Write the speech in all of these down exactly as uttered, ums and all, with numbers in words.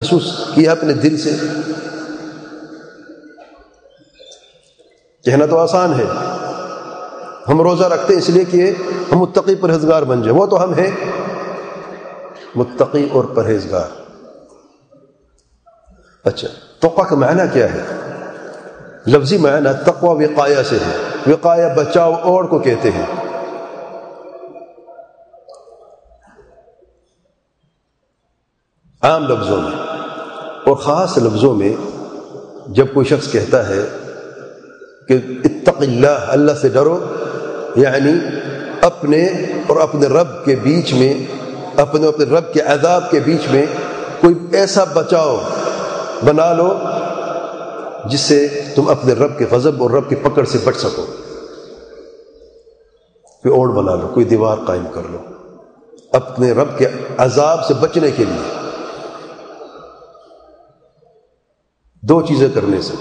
محسوس کیا اپنے دل سے؟ کہنا تو آسان ہے، ہم روزہ رکھتے ہیں اس لیے کہ ہم متقی پرہیزگار بن جائیں، وہ تو ہم ہیں متقی اور پرہیزگار۔ اچھا، تقویٰ کا معنی کیا ہے؟ لفظی معنی تقویٰ وقایہ سے ہے، وقایہ بچاؤ اوڑ کو کہتے ہیں۔ عام لفظوں میں اور خاص لفظوں میں جب کوئی شخص کہتا ہے کہ اتق اللہ، اللہ سے ڈرو، یعنی اپنے اور اپنے رب کے بیچ میں، اپنے اپنے رب کے عذاب کے بیچ میں کوئی ایسا بچاؤ بنا لو جس سے تم اپنے رب کے غضب اور رب کی پکڑ سے بچ سکو۔ کوئی اوڑ بنا لو، کوئی دیوار قائم کر لو اپنے رب کے عذاب سے بچنے کے لیے۔ دو چیزیں کرنے سے،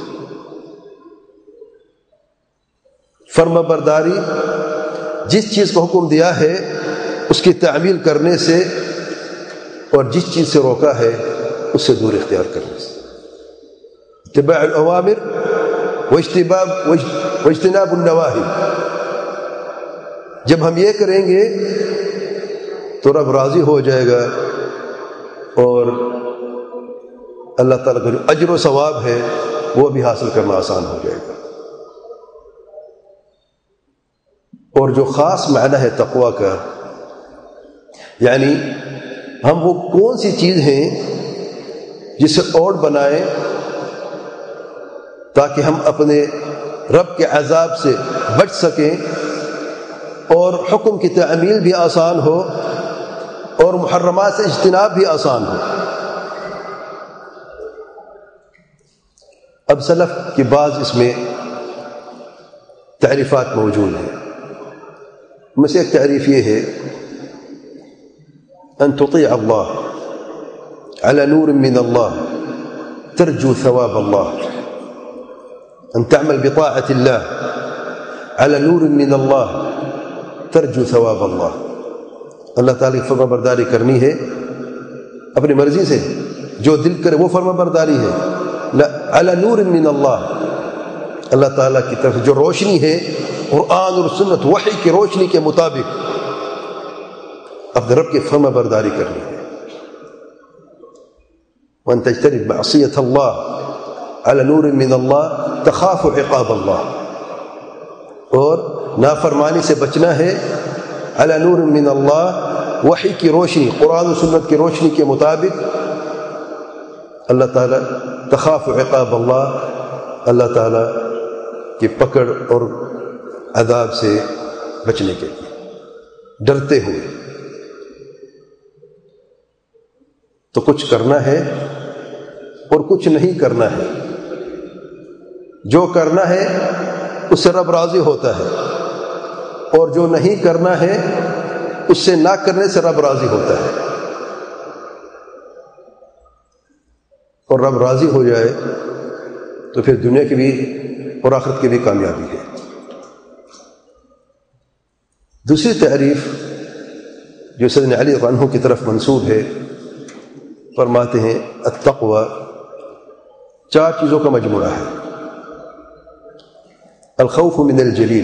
فرما برداری، جس چیز کو حکم دیا ہے اس کی تعمیل کرنے سے، اور جس چیز سے روکا ہے اس سے دور اختیار کرنے سے۔ اتباع الاوامر واجتناب واجتناب النواہی، جب ہم یہ کریں گے تو رب راضی ہو جائے گا، اور اللہ تعالیٰ کا جو اجر و ثواب ہے وہ بھی حاصل کرنا آسان ہو جائے گا۔ اور جو خاص معنی ہے تقویٰ کا، یعنی ہم وہ کون سی چیز ہیں جسے اوڑ بنائیں تاکہ ہم اپنے رب کے عذاب سے بچ سکیں اور حکم کی تعمیل بھی آسان ہو اور محرمات سے اجتناب بھی آسان ہو۔ اب سلف کی بعض اس میں تعریفات موجود ہیں، ان میں سے ایک تعریف یہ ہے ان تطیع اللہ على نور من اللہ ترجو ثواب اللہ، ان تعمل بطاعة اللہ على نور من اللہ ترجو ثواب اللہ۔ اللہ تعالیٰ کی فرما برداری کرنی ہے اپنی مرضی سے، جو دل کرے وہ فرما برداری ہے، علی نور من اللہ، اللہ تعالیٰ کی طرف جو روشنی ہے قرآن اور سنت وحی کی روشنی کے مطابق اپنے رب کی فرما برداری کرنی ہے۔ وَأَن تَجْتَنِبْ مَعْصِيَةَ اللَّهِ عَلَى نُورٍ مِّنَ اللَّهِ تَخَافُ عِقَابَ اللَّهِ، اور نافرمانی سے بچنا ہے عَلَى نُورٍ مِّنَ اللَّهِ، وحی کی روشنی، قرآن و سنت کی روشنی کے مطابق اللہ تعالیٰ تخاف عقاب اللہ، اللہ تعالیٰ کی پکڑ اور عذاب سے بچنے کے لیے ڈرتے ہوئے۔ تو کچھ کرنا ہے اور کچھ نہیں کرنا ہے، جو کرنا ہے اس سے رب راضی ہوتا ہے، اور جو نہیں کرنا ہے اس سے نہ کرنے سے رب راضی ہوتا ہے، اور رب راضی ہو جائے تو پھر دنیا کی بھی اور آخرت کی بھی کامیابی ہے۔ دوسری تعریف جو سیدنا علی رضی اللہ عنہ کی طرف منسوب ہے، فرماتے ہیں التقوی چار چیزوں کا مجموعہ ہے۔ الخوف من الجلیل،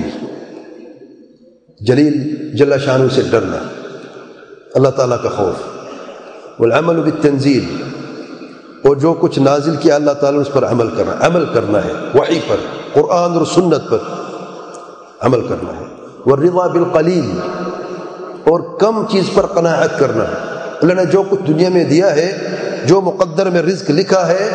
جلیل جل شانہ سے ڈرنا، اللہ تعالیٰ کا خوف۔ والعمل بالتنزیل، اور جو کچھ نازل کیا اللہ تعالیٰ نے اس پر عمل کرنا، عمل کرنا ہے وحی پر، قرآن اور سنت پر عمل کرنا ہے۔ والرضا بالقلیل، اور کم چیز پر قناعت کرنا ہے، اللہ نے جو کچھ دنیا میں دیا ہے، جو مقدر میں رزق لکھا ہے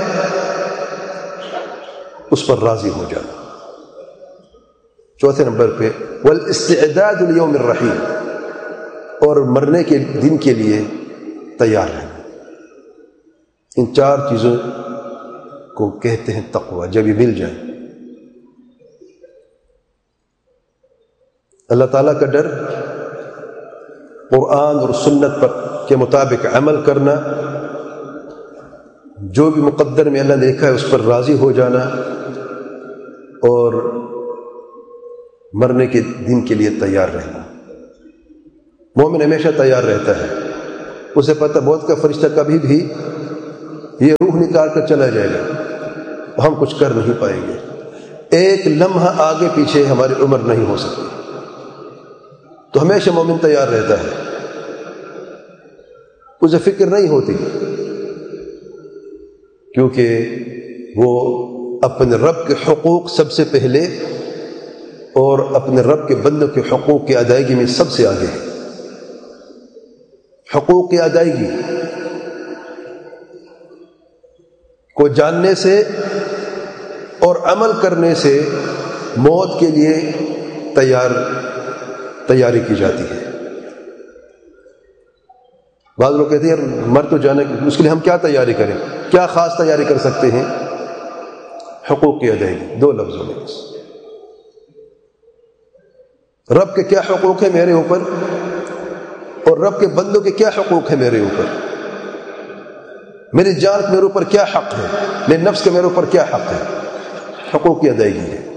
اس پر راضی ہو جانا۔ چوتھے نمبر پہ والاستعداد لیوم الرحیل، اور مرنے کے دن کے لیے تیار رہنا۔ ان چار چیزوں کو کہتے ہیں تقوی۔ جب یہ مل جائے، اللہ تعالیٰ کا ڈر، قرآن اور سنت پر کے مطابق عمل کرنا، جو بھی مقدر میں اللہ نے لکھا ہے اس پر راضی ہو جانا، اور مرنے کے دن کے لیے تیار رہنا۔ مومن ہمیشہ تیار رہتا ہے، اسے پتہ موت کا فرشتہ کبھی بھی یہ روح نکال کر چلا جائے گا، ہم کچھ کر نہیں پائیں گے، ایک لمحہ آگے پیچھے ہماری عمر نہیں ہو سکتی۔ تو ہمیشہ مومن تیار رہتا ہے، اسے فکر نہیں ہوتی، کیونکہ وہ اپنے رب کے حقوق سب سے پہلے اور اپنے رب کے بندوں کے حقوق کی ادائیگی میں سب سے آگے ہے۔ حقوق کی ادائیگی کو جاننے سے اور عمل کرنے سے موت کے لیے تیار تیاری کی جاتی ہے۔ بعض لوگ کہتے ہیں یار مر تو جانے، اس کے لیے ہم کیا تیاری کریں؟ کیا خاص تیاری کر سکتے ہیں؟ حقوق کی ادائیگی، دو لفظوں میں بس۔ رب کے کیا حقوق ہیں میرے اوپر، اور رب کے بندوں کے کیا حقوق ہیں میرے اوپر، میری جان میرے اوپر کیا حق ہے، میرے نفس کے میرے اوپر کیا حق ہے، حقوق کی ادائیگی ہے۔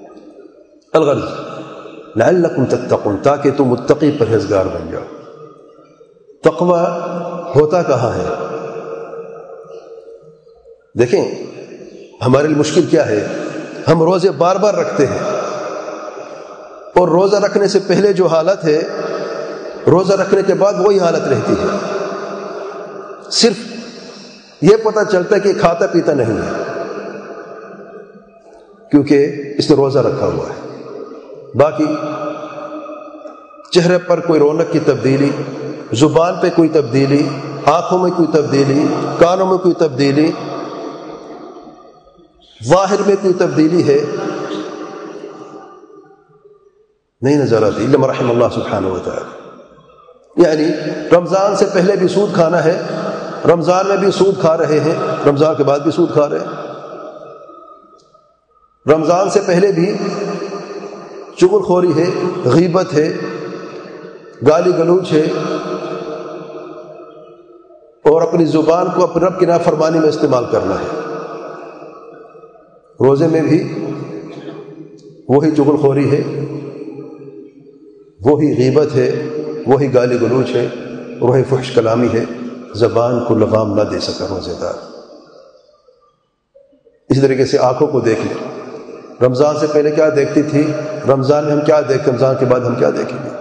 الغرض لعلکم تتقون، تاکہ تم متقی پرہیزگار بن جاؤ۔ تقوی ہوتا کہاں ہے؟ دیکھیں ہمارے لیے مشکل کیا ہے، ہم روزے بار بار رکھتے ہیں، اور روزہ رکھنے سے پہلے جو حالت ہے روزہ رکھنے کے بعد وہی حالت رہتی ہے، صرف یہ پتہ چلتا ہے کہ کھاتا پیتا نہیں ہے کیونکہ اس نے روزہ رکھا ہوا ہے، باقی چہرے پر کوئی رونق کی تبدیلی، زبان پہ کوئی تبدیلی، آنکھوں میں کوئی تبدیلی، کانوں میں کوئی تبدیلی، ظاہر میں کوئی تبدیلی ہے نہیں نظر آتی، الا من رحم اللہ سبحانہ و تعالی۔ یعنی رمضان سے پہلے بھی سود کھانا ہے، رمضان میں بھی سود کھا رہے ہیں، رمضان کے بعد بھی سود کھا رہے ہیں، رمضان سے پہلے بھی چغل خوری ہے، غیبت ہے، گالی گلوچ ہے، اور اپنی زبان کو اپنے رب کی نافرمانی میں استعمال کرنا ہے۔ روزے میں بھی وہی چغل خوری ہے، وہی غیبت ہے، وہی گالی گلوچ ہے، وہی فحش کلامی ہے، زبان کو لگام نہ دے سکا روزے دار۔ اسی طریقے سے آنکھوں کو دیکھ لیں، رمضان سے پہلے کیا دیکھتی تھی، رمضان میں ہم کیا دیکھتے، رمضان کے بعد ہم کیا دیکھیں گے؟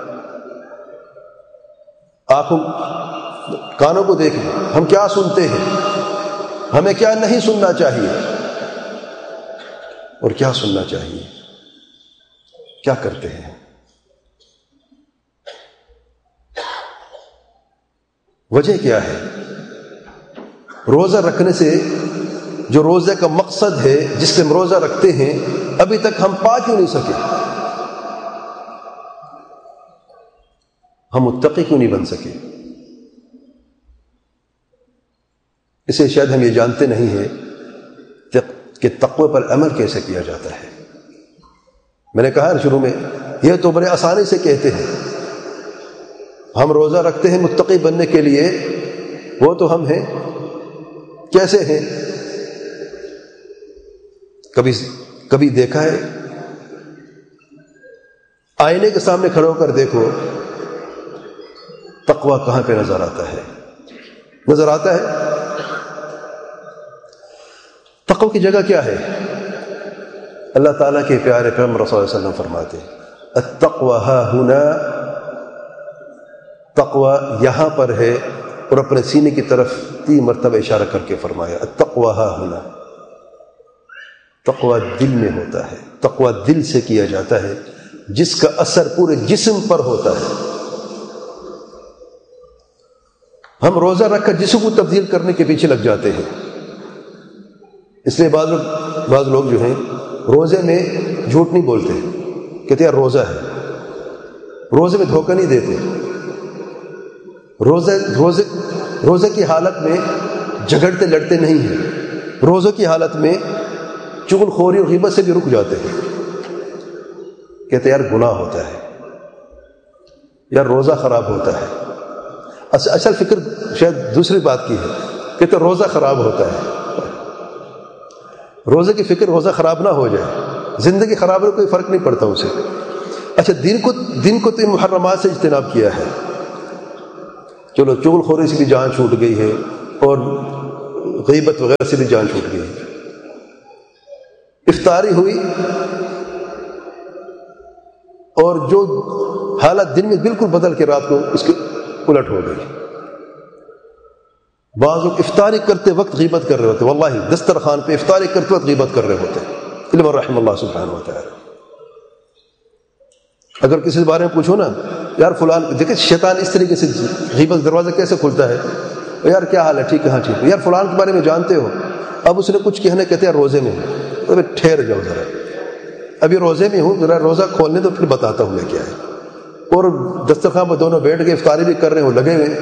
آنکھوں کانوں کو دیکھ لیں، ہم کیا سنتے ہیں، ہمیں کیا نہیں سننا چاہیے اور کیا سننا چاہیے، کیا کرتے ہیں؟ وجہ کیا ہے؟ روزہ رکھنے سے جو روزے کا مقصد ہے جس سے ہم روزہ رکھتے ہیں ابھی تک ہم پا کیوں نہیں سکے؟ ہم متقی کیوں نہیں بن سکے؟ اسے شاید ہم یہ جانتے نہیں ہیں کہ تقوی پر عمل کیسے کیا جاتا ہے۔ میں نے کہا شروع میں، یہ تو بڑے آسانی سے کہتے ہیں، ہم روزہ رکھتے ہیں متقی بننے کے لیے، وہ تو ہم ہیں، کیسے ہیں؟ کبھی کبھی دیکھا ہے؟ آئینے کے سامنے کھڑے ہو کر دیکھو، تقوی کہاں پہ نظر آتا ہے؟ نظر آتا ہے؟ تقوی کی جگہ کیا ہے؟ اللہ تعالیٰ کے پیارے پیغمبر صلی اللہ علیہ وسلم فرماتے ہیں التقوی ہا ہنا، تقوی یہاں پر ہے، اور اپنے سینے کی طرف تین مرتبہ اشارہ کر کے فرمایا التقوی ہا ہنا۔ تقوی دل میں ہوتا ہے، تقوی دل سے کیا جاتا ہے، جس کا اثر پورے جسم پر ہوتا ہے۔ ہم روزہ رکھ کر جسم کو تبدیل کرنے کے پیچھے لگ جاتے ہیں، اس لیے بعض لوگ بعض لوگ جو ہیں روزے میں جھوٹ نہیں بولتے، کہتے ہیں روزہ ہے، روزے میں دھوکہ نہیں دیتے، روزے روزے روزے کی حالت میں جھگڑتے لڑتے نہیں ہیں، روزے کی حالت میں چغل خوری اور غیبت سے بھی رک جاتے ہیں، کہتے یار گناہ ہوتا ہے، یار روزہ خراب ہوتا ہے۔ اصل فکر شاید دوسری بات کی ہے، کہتے روزہ خراب ہوتا ہے۔ روزے کی فکر روزہ خراب نہ ہو جائے، زندگی خراب ہو کوئی فرق نہیں پڑتا اسے۔ اچھا دن کو دن کو تین محرمات سے اجتناب کیا ہے، چلو چغل خوری سے بھی جان چھوٹ گئی ہے، اور غیبت وغیرہ سے بھی جان چھوٹ گئی. افطاری ہوئی اور جو حالت دن میں بالکل بدل کے رات کو اس کے الٹ ہو گئی. بعض لوگ افطاری کرتے وقت غیبت کر رہے ہوتے, واللہ دسترخوان پہ افطاری کرتے وقت غیبت کر رہے ہوتے, علم رحم اللہ سبحانہ و تعالی. اگر کسی بارے میں پوچھو نا, یار فلان, دیکھیں شیطان اس طریقے سے غیبت دروازہ کیسے کھلتا ہے, یار کیا حال ہے, ٹھیک ہے, ہاں ٹھیک ہے, یار فلان کے بارے میں جانتے ہو, اب اس نے کچھ کہنے, کہتے ہیں روزے میں ہوں, ابھی ٹھہر جاؤ ذرا, ابھی روزے میں ہوں, ذرا روزہ کھولنے تو پھر بتاتا ہوں میں کیا ہے. اور دسترخوان پر دونوں بیٹھ کے افطاری بھی کر رہے ہو, لگے ہوئے,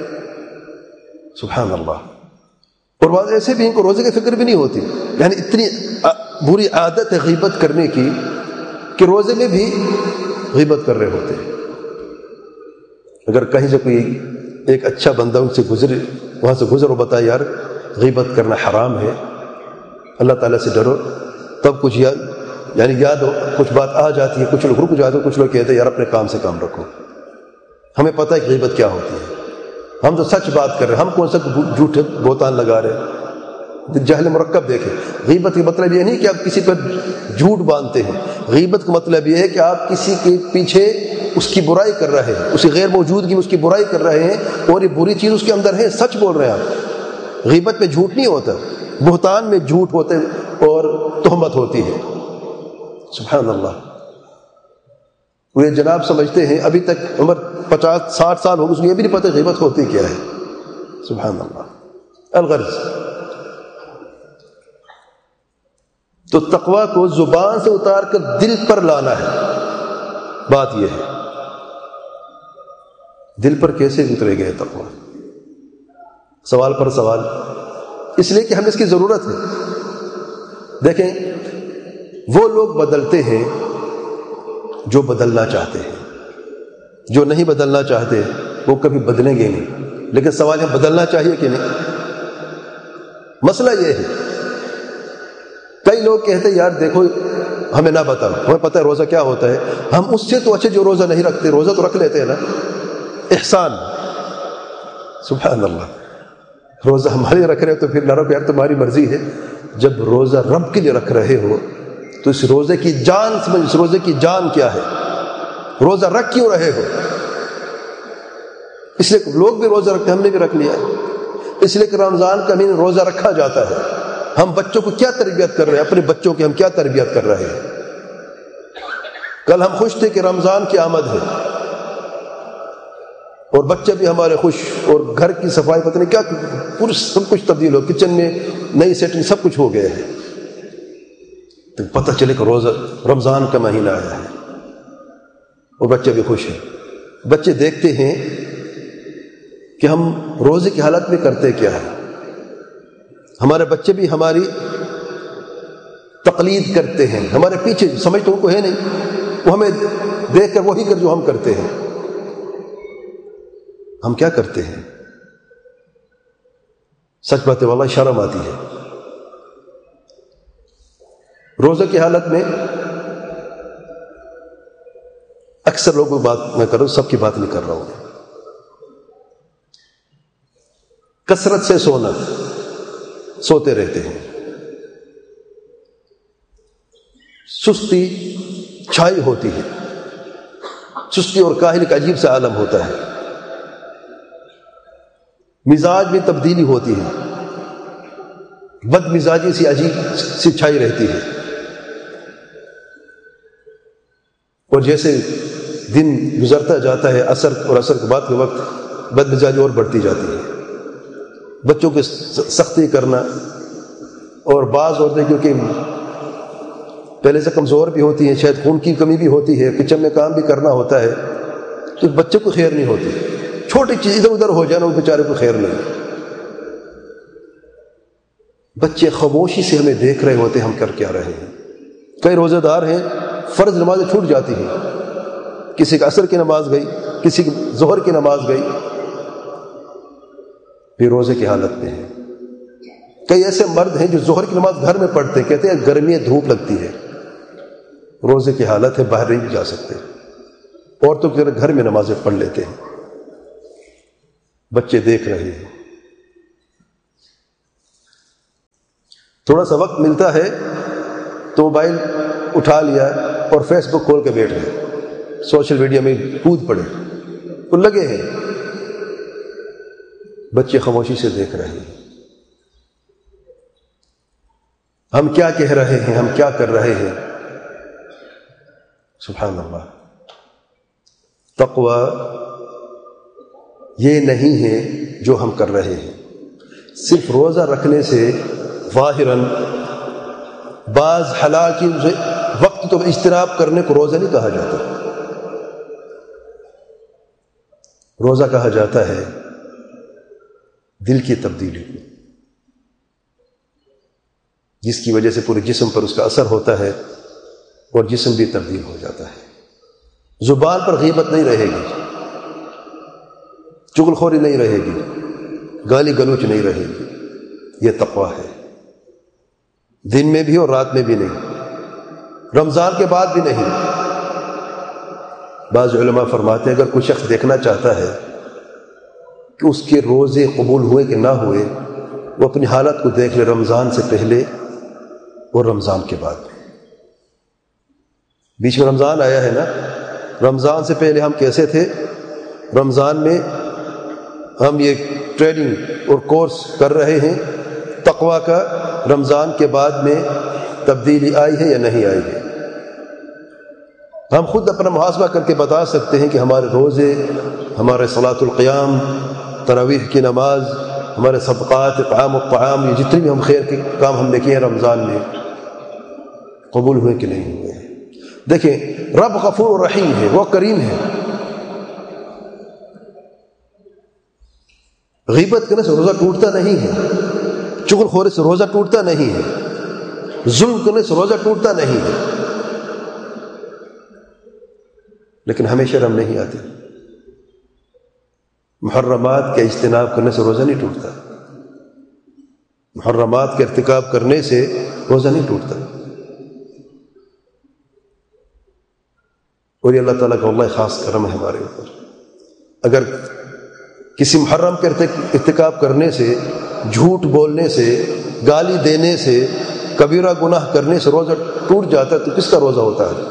سبحان اللہ. اور بعض ایسے بھی ان کو روزے کی فکر بھی نہیں ہوتی, یعنی اتنی بری عادت ہے غیبت کرنے کی کہ روزے میں بھی غیبت کر رہے ہوتے ہیں. اگر کہیں سے کوئی ایک اچھا بندہ ان سے گزرے, وہاں سے گزر, وہ بتائے یار غیبت کرنا حرام ہے, اللہ تعالیٰ سے ڈرو, تب کچھ یاد یعنی یاد ہو, کچھ بات آ جاتی ہے, کچھ لوگ رک جاتے ہیں, کچھ لوگ کہتے ہیں یار اپنے کام سے کام رکھو, ہمیں پتہ ہے کہ غیبت کیا ہوتی ہے, ہم تو سچ بات کر رہے ہیں, ہم کون سا جھوٹے بہتان لگا رہے ہیں. جہل مرکب دیکھیں, غیبت کا مطلب یہ نہیں کہ آپ کسی پر جھوٹ باندھتے ہیں, غیبت کا مطلب یہ ہے کہ آپ کسی کے پیچھے اس کی برائی کر رہے ہیں, اس کی غیر موجودگی میں اس کی برائی کر رہے ہیں, اور یہ بری چیز اس کے اندر ہے, سچ بول رہے ہیں آپ. غیبت میں جھوٹ نہیں ہوتا, بہتان میں جھوٹ ہوتے اور تہمت ہوتی ہے. سبحان اللہ. وہ جناب سمجھتے ہیں ابھی تک عمر پچاس ساٹھ سال ہو گئی, اس کو یہ بھی نہیں پتہ غیبت ہوتی کیا ہے. سبحان اللہ. الغرض, تو تقویٰ کو زبان سے اتار کر دل پر لانا ہے. بات یہ ہے دل پر کیسے اترے گئے تقویٰ, سوال پر سوال, اس لیے کہ ہمیں اس کی ضرورت ہے. دیکھیں وہ لوگ بدلتے ہیں جو بدلنا چاہتے ہیں, جو نہیں بدلنا چاہتے وہ کبھی بدلیں گے نہیں. لیکن سوال ہے بدلنا چاہیے کہ نہیں. مسئلہ یہ ہے, کئی لوگ کہتے ہیں یار دیکھو ہمیں نہ بتاؤ, ہمیں پتہ ہے روزہ کیا ہوتا ہے, ہم اس سے تو اچھے جو روزہ نہیں رکھتے, روزہ تو رکھ لیتے ہیں نا, احسان. سبحان اللہ. روزہ ہمارے رکھ رہے ہو تو پھر نہ رکھو یار, تمہاری مرضی ہے. جب روزہ رب کے لیے رکھ رہے ہو تو اس روزے کی جان سمجھ, اس روزے کی جان کیا ہے, روزہ رکھ کیوں رہے ہو. اس لیے لوگ بھی روزہ رکھتے ہیں, ہم نے بھی رکھ لیا ہے. اس لیے کہ رمضان کا مہینہ روزہ رکھا جاتا ہے. ہم بچوں کو کیا تربیت کر رہے ہیں, اپنے بچوں کی ہم کیا تربیت کر رہے ہیں. کل ہم خوش تھے کہ رمضان کی آمد ہے, اور بچے بھی ہمارے خوش, اور گھر کی صفائی پتہ نہیں کیا پورا سب کچھ تبدیل ہو, کچن میں نئی سیٹنگ سب کچھ ہو گیا ہے. تو پتہ چلے کہ روزہ رمضان کا مہینہ آیا ہے, اور بچے بھی خوش ہیں. بچے دیکھتے ہیں کہ ہم روزے کی حالت میں کرتے کیا ہے. ہمارے بچے بھی ہماری تقلید کرتے ہیں, ہمارے پیچھے, سمجھتے ان کو ہے نہیں, وہ ہمیں دیکھ کر وہی کر جو ہم کرتے ہیں. ہم کیا کرتے ہیں, سچ بات ہے واللہ شرم آتی ہے. روزہ کی حالت میں اکثر لوگوں کی بات میں کر رہا ہوں, سب کی بات نہیں کر رہا ہوں. کثرت سے سونا, سوتے رہتے ہیں, سستی چھائی ہوتی ہے, سستی اور کاہلی کا عجیب سا عالم ہوتا ہے. مزاج میں تبدیلی ہوتی ہے, بد مزاجی سی عجیب سی چھائی رہتی ہے, اور جیسے دن گزرتا جاتا ہے عصر اور عصر کے بعد کے وقت بد مزاجی اور بڑھتی جاتی ہے. بچوں کی سختی کرنا, اور بعض عورتیں کیونکہ پہلے سے کمزور بھی ہوتی ہیں, شاید خون کی کمی بھی ہوتی ہے, کچن میں کام بھی کرنا ہوتا ہے, تو بچے کو خیر نہیں ہوتی. چھوٹی چیز ادھر ادھر ہو جانا اس بیچارے کو خیر نہیں. بچے خاموشی سے ہمیں دیکھ رہے ہوتے ہیں ہم کر کیا رہے ہیں. کئی روزے دار ہیں, فرض نمازیں چھوٹ جاتی ہیں, کسی کا عصر کی نماز گئی, کسی کی ظہر کی نماز گئی, پھر روزے کی حالت میں ہیں. کئی ایسے مرد ہیں جو ظہر کی نماز گھر میں پڑھتے ہیں, کہتے ہیں گرمی ہے, دھوپ لگتی ہے, روزے کی حالت ہے, باہر نہیں جا سکتے. عورتوں کی طرح گھر میں نمازیں پڑھ لیتے ہیں, بچے دیکھ رہے ہیں. تھوڑا سا وقت ملتا ہے تو موبائل اٹھا لیا اور فیس بک کھول کے بیٹھ گئے، سوشل میڈیا میں کود پڑے، تو لگے ہیں۔ بچے خاموشی سے دیکھ رہے ہیں ہم کیا کہہ رہے ہیں، ہم کیا کر رہے ہیں۔ سبحان اللہ۔ تقوی یہ نہیں ہے جو ہم کر رہے ہیں۔ صرف روزہ رکھنے سے ظاہراً بعض حلال کی وقت تو اجتناب کرنے کو روزہ نہیں کہا جاتا۔ روزہ کہا جاتا ہے دل کی تبدیلی کو، جس کی وجہ سے پورے جسم پر اس کا اثر ہوتا ہے اور جسم بھی تبدیل ہو جاتا ہے۔ زبان پر غیبت نہیں رہے گی، چغل خوری نہیں رہے گی، گالی گلوچ نہیں رہے گی۔ یہ تقویٰ ہے، دن میں بھی اور رات میں بھی نہیں، رمضان کے بعد بھی نہیں۔ بعض علماء فرماتے ہیں اگر کوئی شخص دیکھنا چاہتا ہے کہ اس کے روزے قبول ہوئے کہ نہ ہوئے، وہ اپنی حالت کو دیکھ لے، رمضان سے پہلے اور رمضان کے بعد۔ بیچ میں رمضان آیا ہے نا، رمضان سے پہلے ہم کیسے تھے؟ رمضان میں ہم یہ ٹریننگ اور کورس کر رہے ہیں تقویٰ کا، رمضان کے بعد میں تبدیلی آئی ہے یا نہیں آئی ہے؟ ہم خود اپنا محاسبہ کر کے بتا سکتے ہیں کہ ہمارے روزے، ہمارے صلاۃ القیام، تراویح کی نماز، ہمارے صدقات، اطعام الطعام، یہ جتنے بھی ہم خیر کے کام ہم نے کیے ہیں رمضان میں، قبول ہوئے کہ نہیں ہوئے۔ دیکھیں رب غفور رحیم ہے، وہ کریم ہے۔ غیبت کرنے سے روزہ ٹوٹتا نہیں ہے، چغل خوری سے روزہ ٹوٹتا نہیں ہے، ظلم کرنے سے روزہ ٹوٹتا نہیں ہے، لیکن ہمیں شرم نہیں آتی۔ محرمات کے اجتناب کرنے سے روزہ نہیں ٹوٹتا، محرمات کے ارتکاب کرنے سے روزہ نہیں ٹوٹتا۔ اور یہ اللہ تعالیٰ کا اللہ خاص کرم ہے ہمارے اوپر۔ اگر کسی محرم کے ارتکاب کرنے سے، جھوٹ بولنے سے، گالی دینے سے، کبیرہ گناہ کرنے سے روزہ ٹوٹ جاتا ہے تو کس کا روزہ ہوتا ہے؟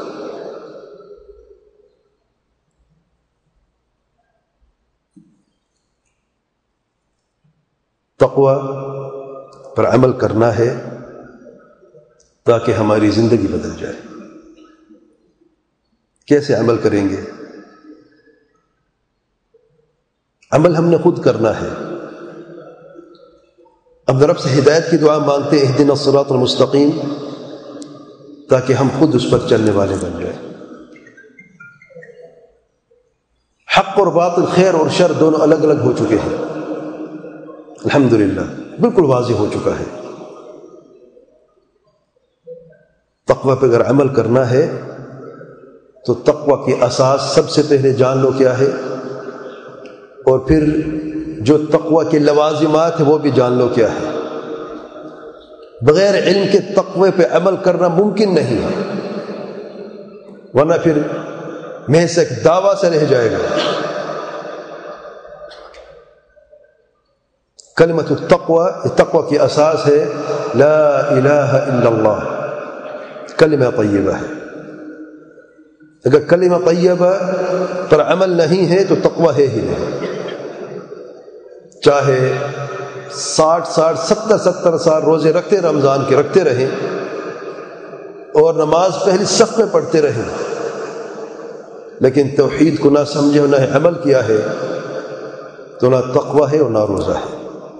تقوی پر عمل کرنا ہے تاکہ ہماری زندگی بدل جائے۔ کیسے عمل کریں گے؟ عمل ہم نے خود کرنا ہے۔ اب رب سے ہدایت کی دعا مانگتے ہیں اہدنا الصراط المستقیم، تاکہ ہم خود اس پر چلنے والے بن جائیں۔ حق اور باطل، خیر اور شر دونوں الگ الگ ہو چکے ہیں، الحمدللہ بالکل واضح ہو چکا ہے۔ تقوی پہ اگر عمل کرنا ہے تو تقوی کی اساس سب سے پہلے جان لو کیا ہے، اور پھر جو تقوی کے لوازمات ہیں وہ بھی جان لو کیا ہے۔ بغیر علم کے تقوی پہ عمل کرنا ممکن نہیں ہے، ورنہ پھر محض ایک دعویٰ سے رہ جائے گا۔ کلمۃ التقوی، تقوی کی اساس ہے لا الہ الا اللہ، کلمہ طیبہ ہے۔ اگر کلمہ طیبہ پر عمل نہیں ہے تو تقوی ہے ہی نہیں۔ چاہے ساٹھ ساٹھ ستر ستر سال روزے رکھتے رمضان کے رکھتے رہیں اور نماز پہلی صف میں پڑھتے رہیں، لیکن توحید کو نہ سمجھے نہ عمل کیا ہے تو نہ تقوی ہے اور نہ روزہ ہے۔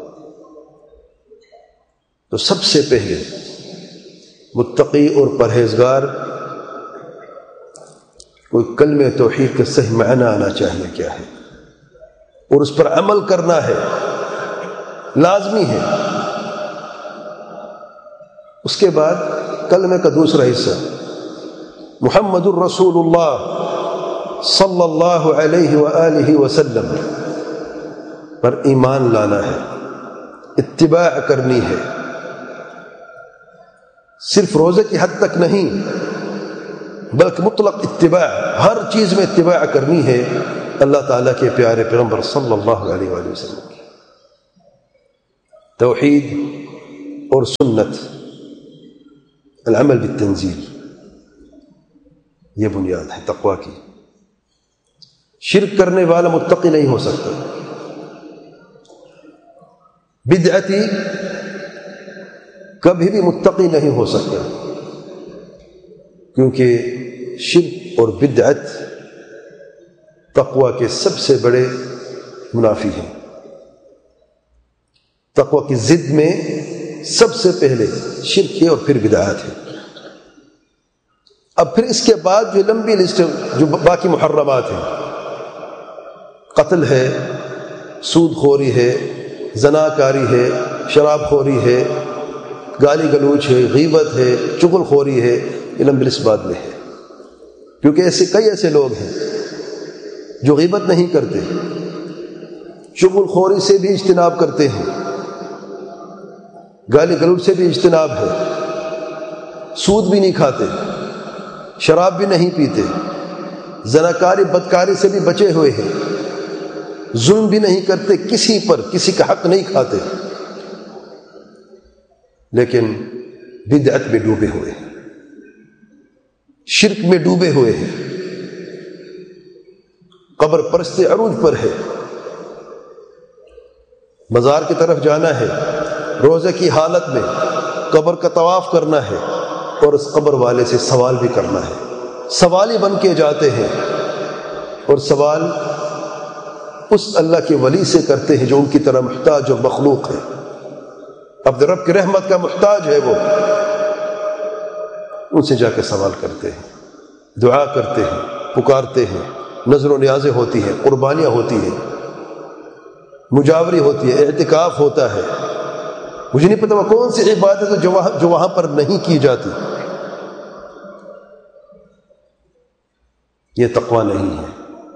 تو سب سے پہلے متقی اور پرہیزگار کوئی کلمہ توحید کا صحیح معنی آنا چاہیے کیا ہے، اور اس پر عمل کرنا ہے، لازمی ہے۔ اس کے بعد کلمے کا دوسرا حصہ محمد الرسول اللہ صلی اللہ علیہ وآلہ وسلم پر ایمان لانا ہے، اتباع کرنی ہے، صرف روزے کی حد تک نہیں بلکہ مطلق اتباع، ہر چیز میں اتباع کرنی ہے اللہ تعالیٰ کے پیارے پیغمبر صلی اللہ علیہ وآلہ وسلم کی۔ توحید اور سنت العمل بالتنزیل، یہ بنیاد ہے تقوی کی۔ شرک کرنے والا متقی نہیں ہو سکتا، بدعتی کبھی بھی متقی نہیں ہو سکتا، کیونکہ شرک اور بدعت تقوی کے سب سے بڑے منافی ہیں۔ تقوی کی ضد میں سب سے پہلے شرک ہے اور پھر بدعات ہے۔ اب پھر اس کے بعد جو لمبی لسٹ جو باقی محرمات ہیں، قتل ہے، سود خوری ہے، زناکاری ہے، شراب خوری ہے، گالی گلوچ ہے، غیبت ہے، چغل خوری ہے، یہ لمبی لسٹ بعد میں ہے، کیونکہ ایسے کئی ایسے لوگ ہیں جو غیبت نہیں کرتے، چغل خوری سے بھی اجتناب کرتے ہیں، گالی گلوچ سے بھی اجتناب ہے، سود بھی نہیں کھاتے، شراب بھی نہیں پیتے، زناکاری بدکاری سے بھی بچے ہوئے ہیں، ظلم بھی نہیں کرتے، کسی پر کسی کا حق نہیں کھاتے، لیکن بدعت میں ڈوبے ہوئے ہیں، شرک میں ڈوبے ہوئے ہیں، قبر پرستی عروج پر ہے، مزار کی طرف جانا ہے، روزے کی حالت میں قبر کا طواف کرنا ہے اور اس قبر والے سے سوال بھی کرنا ہے، سوالی بن کے جاتے ہیں، اور سوال اس اللہ کے ولی سے کرتے ہیں جو ان کی طرح محتاج اور مخلوق ہے، اپنے رب کی رحمت کا محتاج ہے، وہ ان سے جا کے سوال کرتے ہیں، دعا کرتے ہیں، پکارتے ہیں، نظر و نیازیں ہوتی ہیں، قربانیاں ہوتی ہیں، مجاوری ہوتی ہے، اعتکاف ہوتا ہے، مجھے نہیں پتا وہ کون سی عبادت ہے جو وہاں جو وہاں پر نہیں کی جاتی۔ یہ تقوی نہیں ہے۔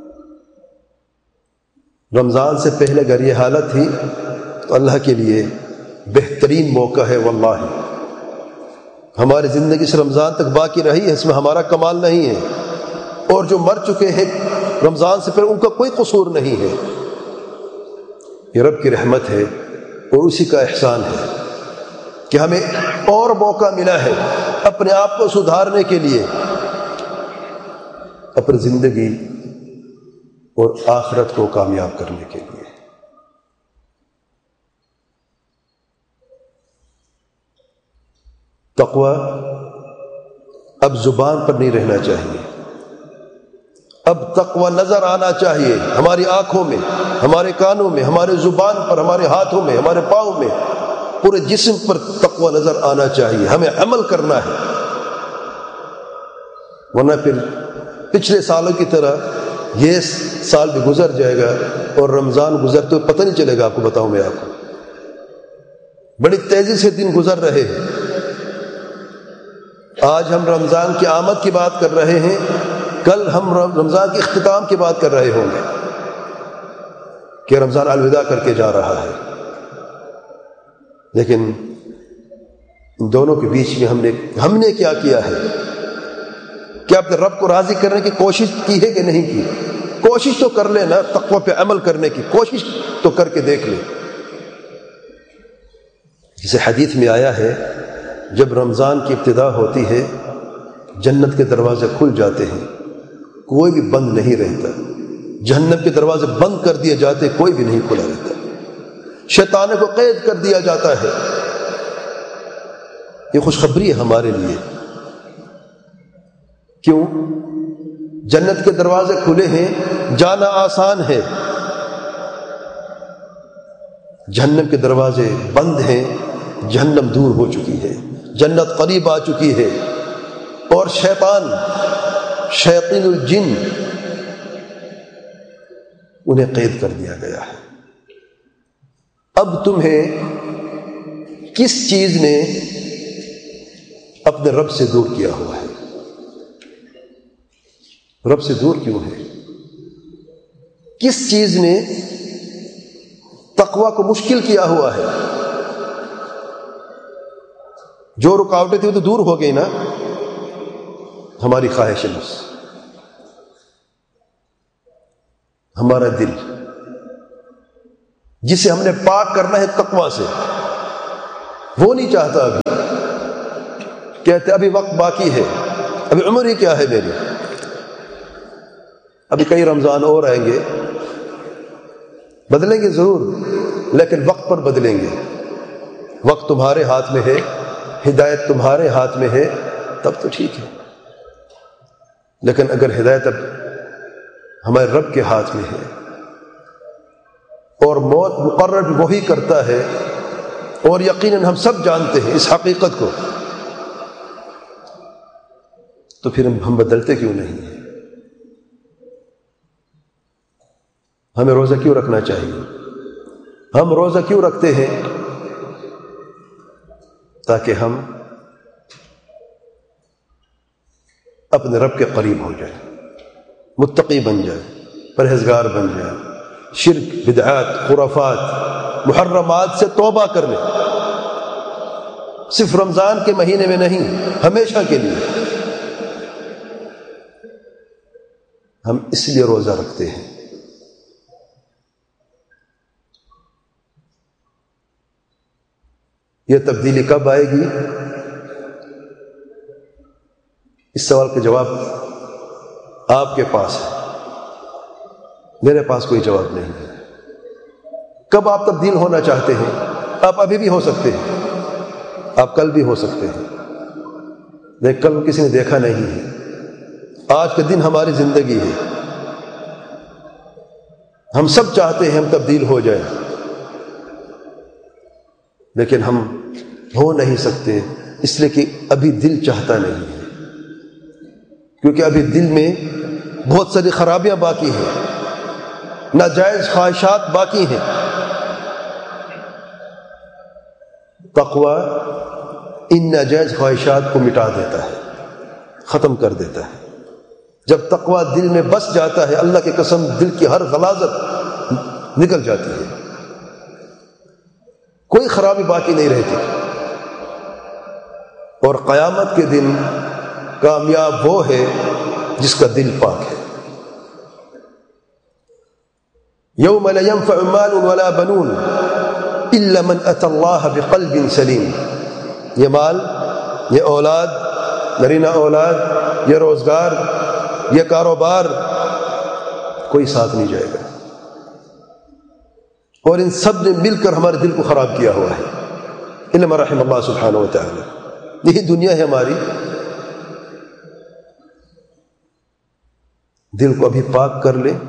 رمضان سے پہلے اگر یہ حالت تھی تو اللہ کے لیے بہترین موقع ہے، واللہ ہماری زندگی سے رمضان تک باقی رہی ہے، اس میں ہمارا کمال نہیں ہے، اور جو مر چکے ہیں رمضان سے پہلے ان کا کوئی قصور نہیں ہے، یہ رب کی رحمت ہے اور اسی کا احسان ہے کہ ہمیں اور موقع ملا ہے اپنے آپ کو سدھارنے کے لیے، اپنی زندگی اور آخرت کو کامیاب کرنے کے لیے۔ تقوی اب زبان پر نہیں رہنا چاہیے، اب تقوی نظر آنا چاہیے، ہماری آنکھوں میں، ہمارے کانوں میں، ہمارے زبان پر، ہمارے ہاتھوں میں، ہمارے پاؤں میں، پورے جسم پر تقوی نظر آنا چاہیے، ہمیں عمل کرنا ہے، ورنہ پھر پچھلے سالوں کی طرح یہ سال بھی گزر جائے گا اور رمضان گزرتے ہوئے پتہ نہیں چلے گا۔ آپ کو بتاؤں میں، آپ کو بڑی تیزی سے دن گزر رہے ہیں، آج ہم رمضان کی آمد کی بات کر رہے ہیں، کل ہم رمضان کے اختتام کی بات کر رہے ہوں گے کہ رمضان الوداع کر کے جا رہا ہے، لیکن ان دونوں کے بیچ میں ہم نے ہم نے کیا کیا ہے؟ کیا اپنے رب کو راضی کرنے کی کوشش کی ہے کہ نہیں کی؟ کوشش تو کر لے نا، تقوی پہ عمل کرنے کی کوشش تو کر کے دیکھ لے۔ جسے حدیث میں آیا ہے جب رمضان کی ابتدا ہوتی ہے جنت کے دروازے کھل جاتے ہیں، کوئی بھی بند نہیں رہتا، جہنم کے دروازے بند کر دیے جاتے، کوئی بھی نہیں کھلا رہتا، شیطان کو قید کر دیا جاتا ہے۔ یہ خوشخبری ہے ہمارے لیے، کیوں؟ جنت کے دروازے کھلے ہیں، جانا آسان ہے، جہنم کے دروازے بند ہیں، جہنم دور ہو چکی ہے، جنت قریب آ چکی ہے، اور شیطان شیاطین الجن انہیں قید کر دیا گیا ہے۔ اب تمہیں کس چیز نے اپنے رب سے دور کیا ہوا ہے؟ رب سے دور کیوں ہے؟ کس چیز نے تقوی کو مشکل کیا ہوا ہے؟ جو رکاوٹیں تھیں وہ تو دور ہو گئی نا، ہماری خواہش نفس، ہمارا دل جسے ہم نے پاک کرنا ہے تقوی سے، وہ نہیں چاہتا ابھی، کہتے ابھی وقت باقی ہے، ابھی عمر ہی کیا ہے میری، ابھی کئی رمضان اور آئیں گے، بدلیں گے ضرور لیکن وقت پر بدلیں گے۔ وقت تمہارے ہاتھ میں ہے، ہدایت تمہارے ہاتھ میں ہے، تب تو ٹھیک ہے، لیکن اگر ہدایت اب ہمارے رب کے ہاتھ میں ہے اور موت مقرر وہی کرتا ہے، اور یقیناً ہم سب جانتے ہیں اس حقیقت کو، تو پھر ہم بدلتے کیوں نہیں ہیں؟ ہمیں روزہ کیوں رکھنا چاہیے؟ ہم روزہ کیوں رکھتے ہیں؟ تاکہ ہم اپنے رب کے قریب ہو جائیں، متقی بن جائیں، پرہیزگار بن جائیں، شرک، بدعات، خرافات، محرمات سے توبہ کر لیں، صرف رمضان کے مہینے میں نہیں، ہمیشہ کے لیے۔ ہم اس لیے روزہ رکھتے ہیں۔ یہ تبدیلی کب آئے گی؟ اس سوال کا جواب آپ کے پاس ہے، میرے پاس کوئی جواب نہیں ہے۔ کب آپ تبدیل ہونا چاہتے ہیں؟ آپ ابھی بھی ہو سکتے ہیں، آپ کل بھی ہو سکتے ہیں، لیکن کل کسی نے دیکھا نہیں ہے۔ آج کا دن ہماری زندگی ہے، ہم سب چاہتے ہیں ہم تبدیل ہو جائیں، لیکن ہم ہو نہیں سکتے، اس لیے کہ ابھی دل چاہتا نہیں ہے، کیونکہ ابھی دل میں بہت ساری خرابیاں باقی ہیں، ناجائز خواہشات باقی ہیں۔ تقوی ان ناجائز خواہشات کو مٹا دیتا ہے، ختم کر دیتا ہے۔ جب تقوی دل میں بس جاتا ہے، اللہ کی قسم دل کی ہر غلاظت نکل جاتی ہے، کوئی خرابی باقی نہیں رہتی۔ اور قیامت کے دن کامیاب وہ ہے جس کا دل پاک ہے۔ یوم لا ينفع مال ولا بنون الا من اتى الله بقلب سلیم۔ یہ مال، یہ اولاد، نرینہ اولاد، یہ روزگار، یہ کاروبار، کوئی ساتھ نہیں جائے گا، اور ان سب نے مل کر ہمارے دل کو خراب کیا ہوا ہے، الا من رحم اللہ سبحانہ و تعالی۔ یہی دنیا ہے ہماری، دل کو ابھی پاک کر لے،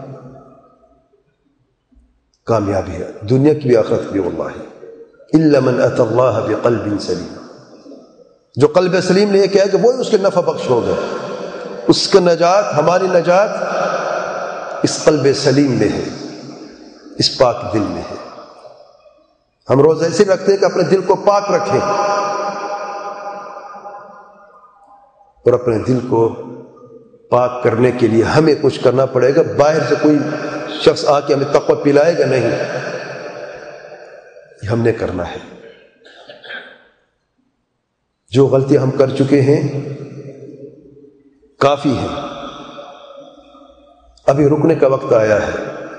کامیابی ہے دنیا کی بھی آخرت کی بھی۔ واللہ الا من اتى اللہ بقلب سلیم، جو قلب سلیم نے یہ کہا کہ وہی اس کے نفع بخش ہوگا، اس کا نجات، ہماری نجات اس قلب سلیم میں ہے، اس پاک دل میں ہے۔ ہم روزہ ایسے رکھتے ہیں کہ اپنے دل کو پاک رکھیں، اور اپنے دل کو پاک کرنے کے لیے ہمیں کچھ کرنا پڑے گا، باہر سے کوئی شخص آ کے ہمیں تقویٰ پلائے گا نہیں، یہ ہم نے کرنا ہے۔ جو غلطی ہم کر چکے ہیں کافی ہیں، ابھی رکنے کا وقت آیا ہے،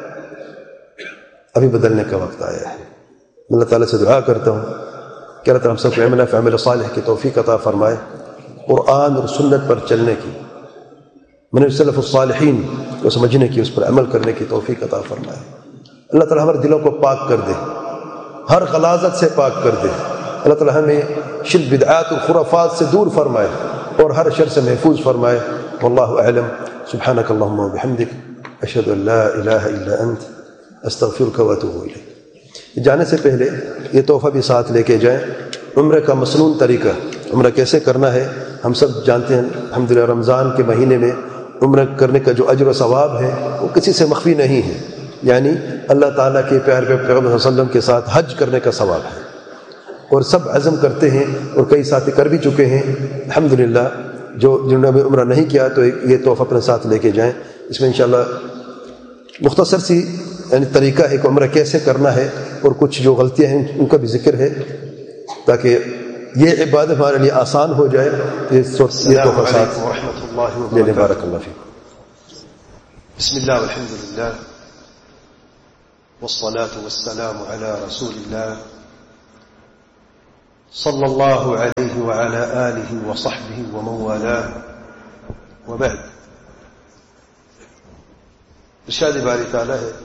ابھی بدلنے کا وقت آیا ہے۔ اللہ تعالیٰ سے دعا کرتا ہوں کہ اللہ تعالیٰ ہم سب کو عمل نافع عمل صالح کی توفیق عطا فرمائے، قرآن اور سنت پر چلنے کی، منہج سلف الصالحین کو سمجھنے کی، اس پر عمل کرنے کی توفیق عطا فرمائے۔ اللہ تعالیٰ ہمارے دلوں کو پاک کر دے، ہر غلاظت سے پاک کر دے۔ اللہ تعالیٰ ہمیں شرک، بدعات اور خرافات سے دور فرمائے اور ہر شر سے محفوظ فرمائے۔ واللہ اعلم۔ سبحانک اللہم و بحمدک، اشہد ان لا الہ الا انت، استغفرک و اتوب الیک۔ جانے سے پہلے یہ تحفہ بھی ساتھ لے کے جائیں، عمرہ کا مسنون طریقہ، عمرہ کیسے کرنا ہے ہم سب جانتے ہیں۔ الحمدللہ رمضان کے مہینے میں عمرہ کرنے کا جو اجر و ثواب ہے وہ کسی سے مخفی نہیں ہے، یعنی اللہ تعالیٰ کے پیارے پیغمبر صلی اللہ علیہ وسلم کے ساتھ حج کرنے کا ثواب ہے، اور سب عزم کرتے ہیں، اور کئی ساتھی کر بھی چکے ہیں الحمدللہ۔ جو جنہوں نے عمرہ نہیں کیا تو یہ تحفہ اپنے ساتھ لے کے جائیں۔ اس میں انشاءاللہ مختصر سی یعنی طریقہ ہے کہ عمرہ کیسے کرنا ہے، اور کچھ جو غلطیاں ہیں ان کا بھی ذکر ہے، تاکہ یہ عبادت ہمارے لیے آسان ہو جائے۔ یہ تحفہ ساتھ لینے بارک اللہ فیکم۔ بسم اللہ والحمد للہ والصلاة والسلام على رسول اللہ صلى الله عليه وعلى آله وصحبه ومن والاه وبعد. ارشاد باری تعالی ہے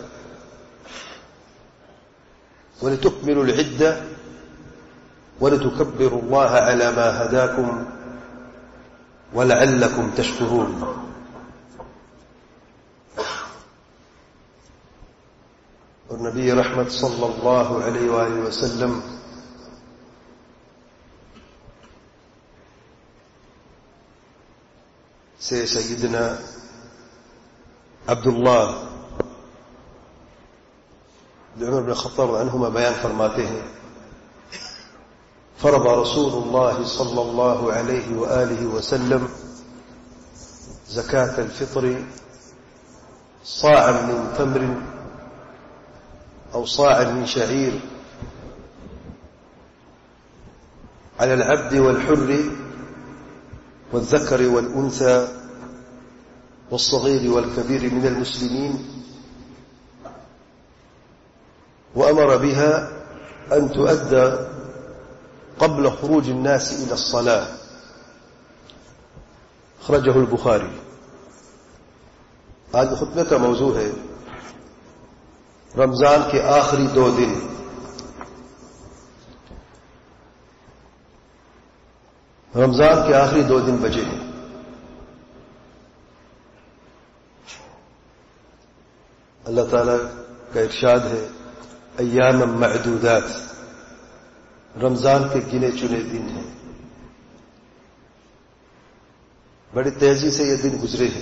وَلِتُكْمِلُوا الْعِدَّةَ وَلِتُكَبِّرُوا اللَّهَ عَلَى مَا هَدَاكُمْ وَلَعَلَّكُمْ تَشْكُرُونَ. اور نبی رحمت صلی اللہ علیہ وآلہ وسلم سے سیدنا عبداللہ عمر بن خطاب عنہما بیان فرماتے ہیں فرض رسول اللہ صلی اللہ علیہ وآلہ وسلم زکاة الفطر صاعا من تمر أو صاعا من شعير على العبد والحر والذكر والأنثى والصغير والكبير من المسلمين وأمر بها أن تؤدى قبل خروج الناس إلى الصلاة. أخرجه البخاري. آج خطبے کا موضوع ہے رمضان کے آخری دو دن. رمضان کے آخری دو دن بچے ہیں. اللہ تعالی کا ارشاد ہے ایام معدودات، رمضان کے گنے چنے دن ہیں. بڑی تیزی سے یہ دن گزرے ہیں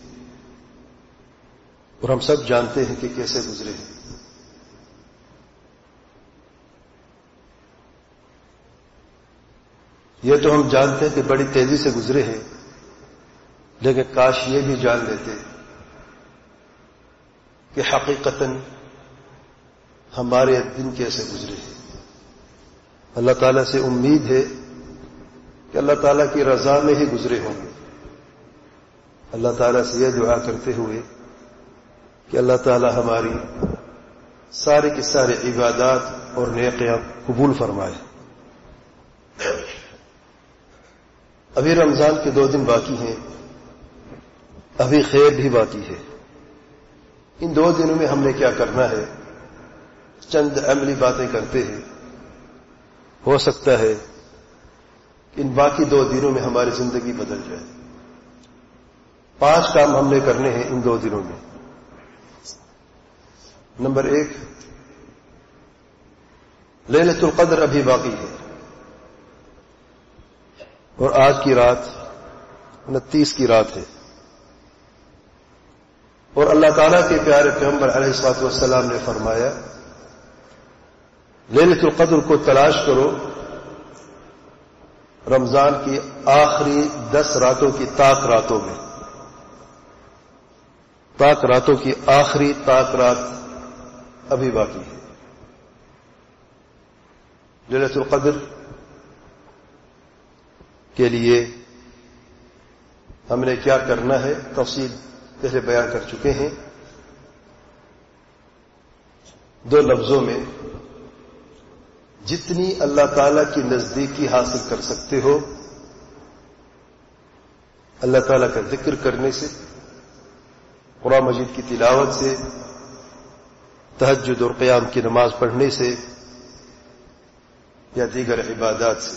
اور ہم سب جانتے ہیں کہ کیسے گزرے ہیں. یہ تو ہم جانتے ہیں کہ بڑی تیزی سے گزرے ہیں، لیکن کاش یہ بھی جان لیتے کہ حقیقتاً ہمارے دن کیسے گزرے ہیں. اللہ تعالیٰ سے امید ہے کہ اللہ تعالیٰ کی رضا میں ہی گزرے ہوں گے. اللہ تعالیٰ سے یہ دعا کرتے ہوئے کہ اللہ تعالیٰ ہماری سارے کی سارے عبادات اور نیکیاں قبول فرمائے. ابھی رمضان کے دو دن باقی ہیں، ابھی خیر بھی باقی ہے. ان دو دنوں میں ہم نے کیا کرنا ہے؟ چند عملی باتیں کرتے ہیں. ہو سکتا ہے کہ ان باقی دو دنوں میں ہماری زندگی بدل جائے. پانچ کام ہم نے کرنے ہیں ان دو دنوں میں. نمبر ایک، لیلۃ القدر ابھی باقی ہے اور آج کی رات انتیس کی رات ہے. اور اللہ تعالیٰ کے پیارے پیغمبر علیہ الصلوۃ والسلام نے فرمایا لیلۃ القدر کو تلاش کرو رمضان کی آخری دس راتوں کی طاق راتوں میں. طاق راتوں کی آخری طاق رات ابھی باقی ہے. لیلۃ القدر کے لیے ہم نے کیا کرنا ہے تفصیل پہلے بیان کر چکے ہیں. دو لفظوں میں جتنی اللہ تعالی کی نزدیکی حاصل کر سکتے ہو اللہ تعالی کا ذکر کرنے سے، قرآن مجید کی تلاوت سے، تہجد اور قیام کی نماز پڑھنے سے یا دیگر عبادات سے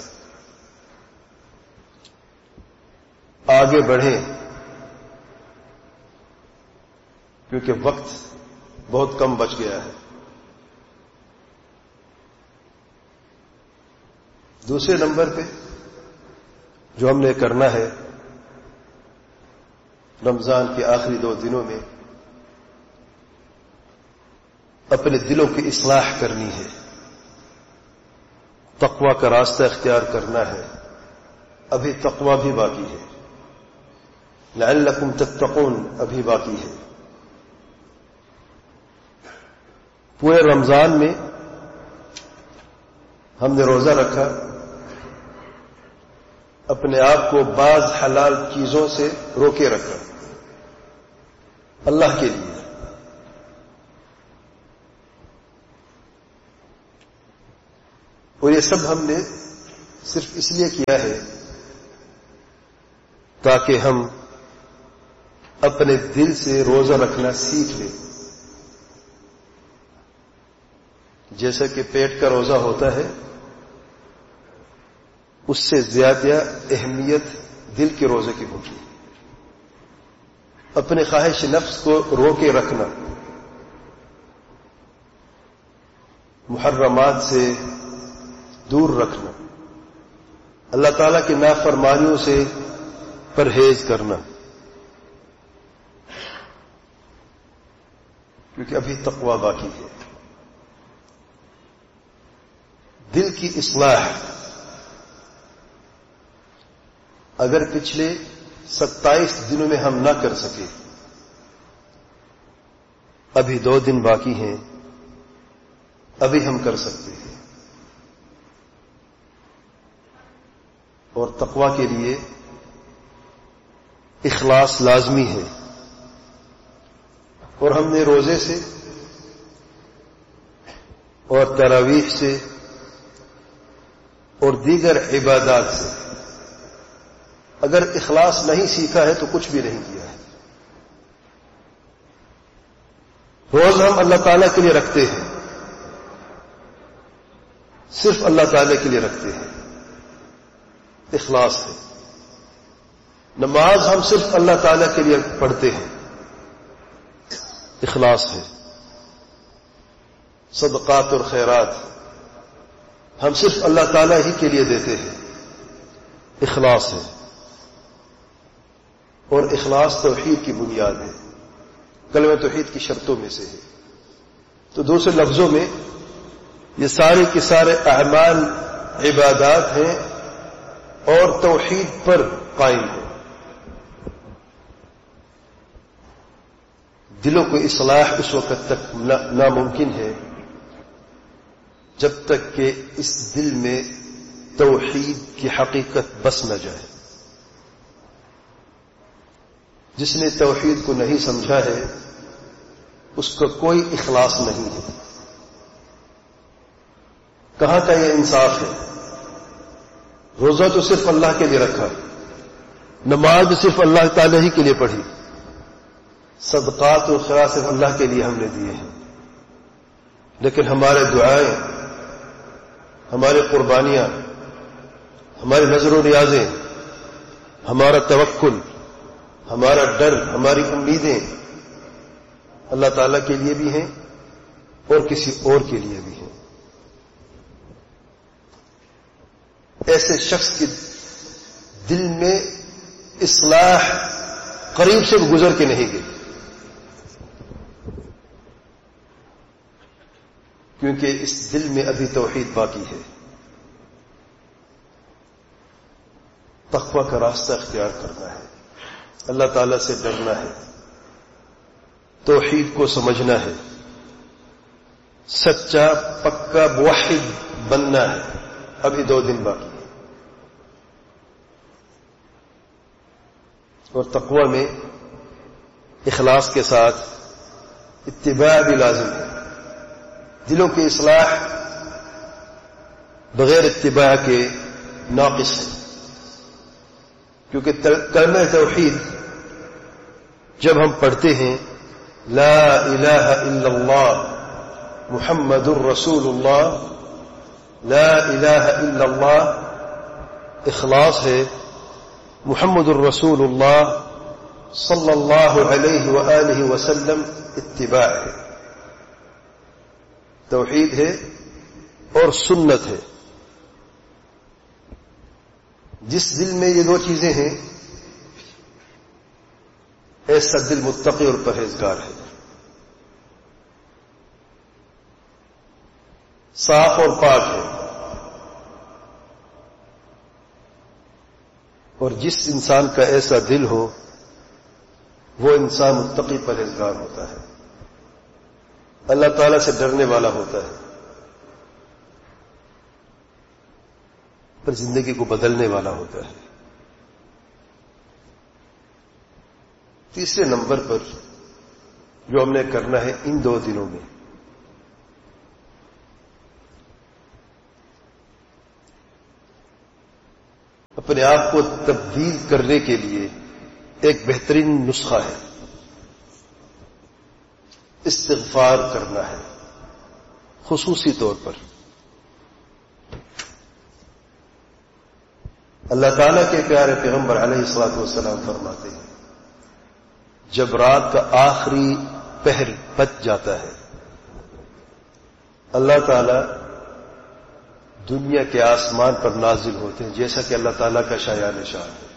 آگے بڑھیں، کیونکہ وقت بہت کم بچ گیا ہے. دوسرے نمبر پہ جو ہم نے کرنا ہے رمضان کے آخری دو دنوں میں اپنے دلوں کی اصلاح کرنی ہے، تقوی کا راستہ اختیار کرنا ہے. ابھی تقوی بھی باقی ہے، لعلکم تتقون ابھی باقی ہے. پورے رمضان میں ہم نے روزہ رکھا، اپنے آپ کو بعض حلال چیزوں سے روکے رکھا اللہ کے لیے. اور یہ سب ہم نے صرف اس لیے کیا ہے تاکہ ہم اپنے دل سے روزہ رکھنا سیکھ لیں. جیسا کہ پیٹ کا روزہ ہوتا ہے اس سے زیادہ اہمیت دل کے روزے کی ہوتی ہے. اپنے خواہش نفس کو روکے رکھنا، محرمات سے دور رکھنا، اللہ تعالیٰ کی نافرمانیوں سے پرہیز کرنا، کیونکہ ابھی تقوی باقی ہے. دل کی اصلاح اگر پچھلے ستائیس دنوں میں ہم نہ کر سکے، ابھی دو دن باقی ہیں، ابھی ہم کر سکتے ہیں. اور تقوی کے لیے اخلاص لازمی ہے. اور ہم نے روزے سے اور تراویح سے اور دیگر عبادات سے اگر اخلاص نہیں سیکھا ہے تو کچھ بھی نہیں کیا ہے. روز ہم اللہ تعالیٰ کے لیے رکھتے ہیں، صرف اللہ تعالیٰ کے لیے رکھتے ہیں، اخلاص ہے. نماز ہم صرف اللہ تعالیٰ کے لیے پڑھتے ہیں، اخلاص ہے. صدقات اور خیرات ہم صرف اللہ تعالیٰ ہی کے لیے دیتے ہیں، اخلاص ہے. اور اخلاص توحید کی بنیاد ہے، کلمہ توحید کی شرطوں میں سے ہے. تو دوسرے لفظوں میں یہ سارے کے سارے اعمال عبادات ہیں اور توحید پر قائم ہیں. دلوں کو اصلاح اس وقت تک ناممکن ہے جب تک کہ اس دل میں توحید کی حقیقت بس نہ جائے. جس نے توحید کو نہیں سمجھا ہے اس کا کوئی اخلاص نہیں ہے. کہاں کا یہ انصاف ہے؟ روزہ تو صرف اللہ کے لیے رکھا، نماز صرف اللہ تعالی ہی کے لیے پڑھی، صدقات و خیرات صرف اللہ کے لیے ہم نے دیے ہیں، لیکن ہمارے دعائیں، ہماری قربانیاں، ہماری نظر و نیازیں، ہمارا توکل، ہمارا ڈر، ہماری امیدیں اللہ تعالیٰ کے لیے بھی ہیں اور کسی اور کے لیے بھی ہیں. ایسے شخص کے دل میں اصلاح قریب سے گزر کے نہیں گئی، کیونکہ اس دل میں ابھی توحید باقی ہے. تقوی کا راستہ اختیار کرنا ہے، اللہ تعالیٰ سے ڈرنا ہے، توحید کو سمجھنا ہے، سچا پکا موحد بننا ہے. ابھی دو دن باقی ہے. اور تقوی میں اخلاص کے ساتھ اتباع بھی لازم ہے. دلوں کی اصلاح بغیر اتباع کے ناقص ہے، کیونکہ کلمہ توحید جب ہم پڑھتے ہیں لا الہ الا اللہ محمد الرسول اللہ، لا الہ الا اللہ اخلاص ہے، محمد الرسول اللہ صلی اللہ علیہ وآلہ وسلم اتباع ہے، توحید ہے اور سنت ہے. جس دل میں یہ دو چیزیں ہیں ایسا دل متقی اور پرہیزگار ہے، صاف اور پاک ہے. اور جس انسان کا ایسا دل ہو وہ انسان متقی پرہیزگار ہوتا ہے، اللہ تعالیٰ سے ڈرنے والا ہوتا ہے، پر زندگی کو بدلنے والا ہوتا ہے. تیسرے نمبر پر جو ہم نے کرنا ہے ان دو دنوں میں، اپنے آپ کو تبدیل کرنے کے لیے ایک بہترین نسخہ ہے، استغفار کرنا ہے. خصوصی طور پر اللہ تعالیٰ کے پیارے پیغمبر علیہ الصلوۃ والسلام فرماتے ہیں جب رات کا آخری پہر بچ جاتا ہے اللہ تعالیٰ دنیا کے آسمان پر نازل ہوتے ہیں، جیسا کہ اللہ تعالیٰ کا شایان شان ہے.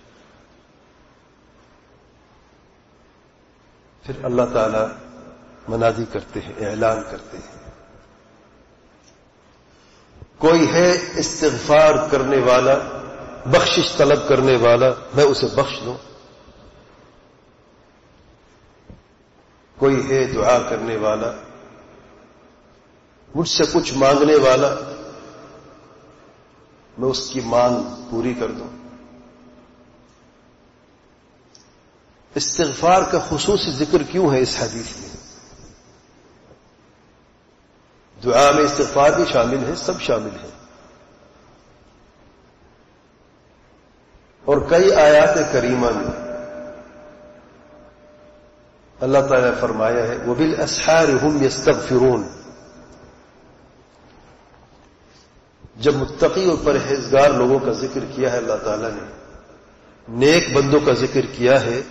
پھر اللہ تعالیٰ منادی کرتے ہیں، اعلان کرتے ہیں کوئی ہے استغفار کرنے والا، بخشش طلب کرنے والا، میں اسے بخش دوں. کوئی ہے دعا کرنے والا، مجھ سے کچھ مانگنے والا، میں اس کی مانگ پوری کر دوں. استغفار کا خصوصی ذکر کیوں ہے اس حدیث میں؟ دعا میں استغفار بھی شامل ہے، سب شامل ہے. اور کئی آیات کریمہ میں اللہ تعالیٰ نے فرمایا ہے وَبِالْأَسْحَارِ هُمْ يَسْتَغْفِرُونَ. جب متقی اور پرہیزگار لوگوں کا ذکر کیا ہے اللہ تعالیٰ نے، نیک بندوں کا ذکر کیا ہے،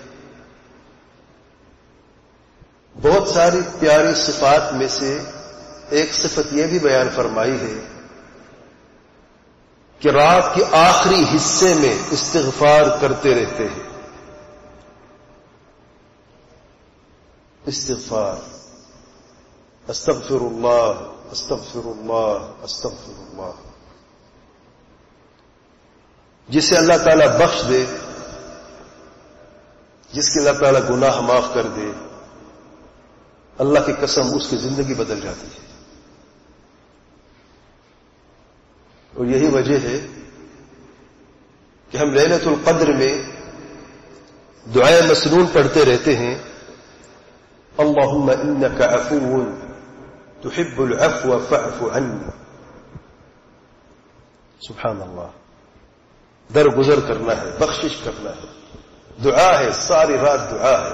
بہت ساری پیاری صفات میں سے ایک صفت یہ بھی بیان فرمائی ہے کہ رات کے آخری حصے میں استغفار کرتے رہتے ہیں. استغفار، استغفر اللہ استغفر اللہ استغفر اللہ. جسے اللہ تعالیٰ بخش دے، جس کے اللہ تعالیٰ گناہ معاف کر دے، اللہ کی قسم اس کی زندگی بدل جاتی ہے. اور یہی وجہ ہے کہ ہم لیلۃ القدر میں دعائے مسنون پڑھتے رہتے ہیں اللہم انک عفو تحب العفو فاعف عنی. سبحان اللہ، درگزر کرنا ہے، بخشش کرنا ہے، دعا ہے، ساری رات دعا ہے.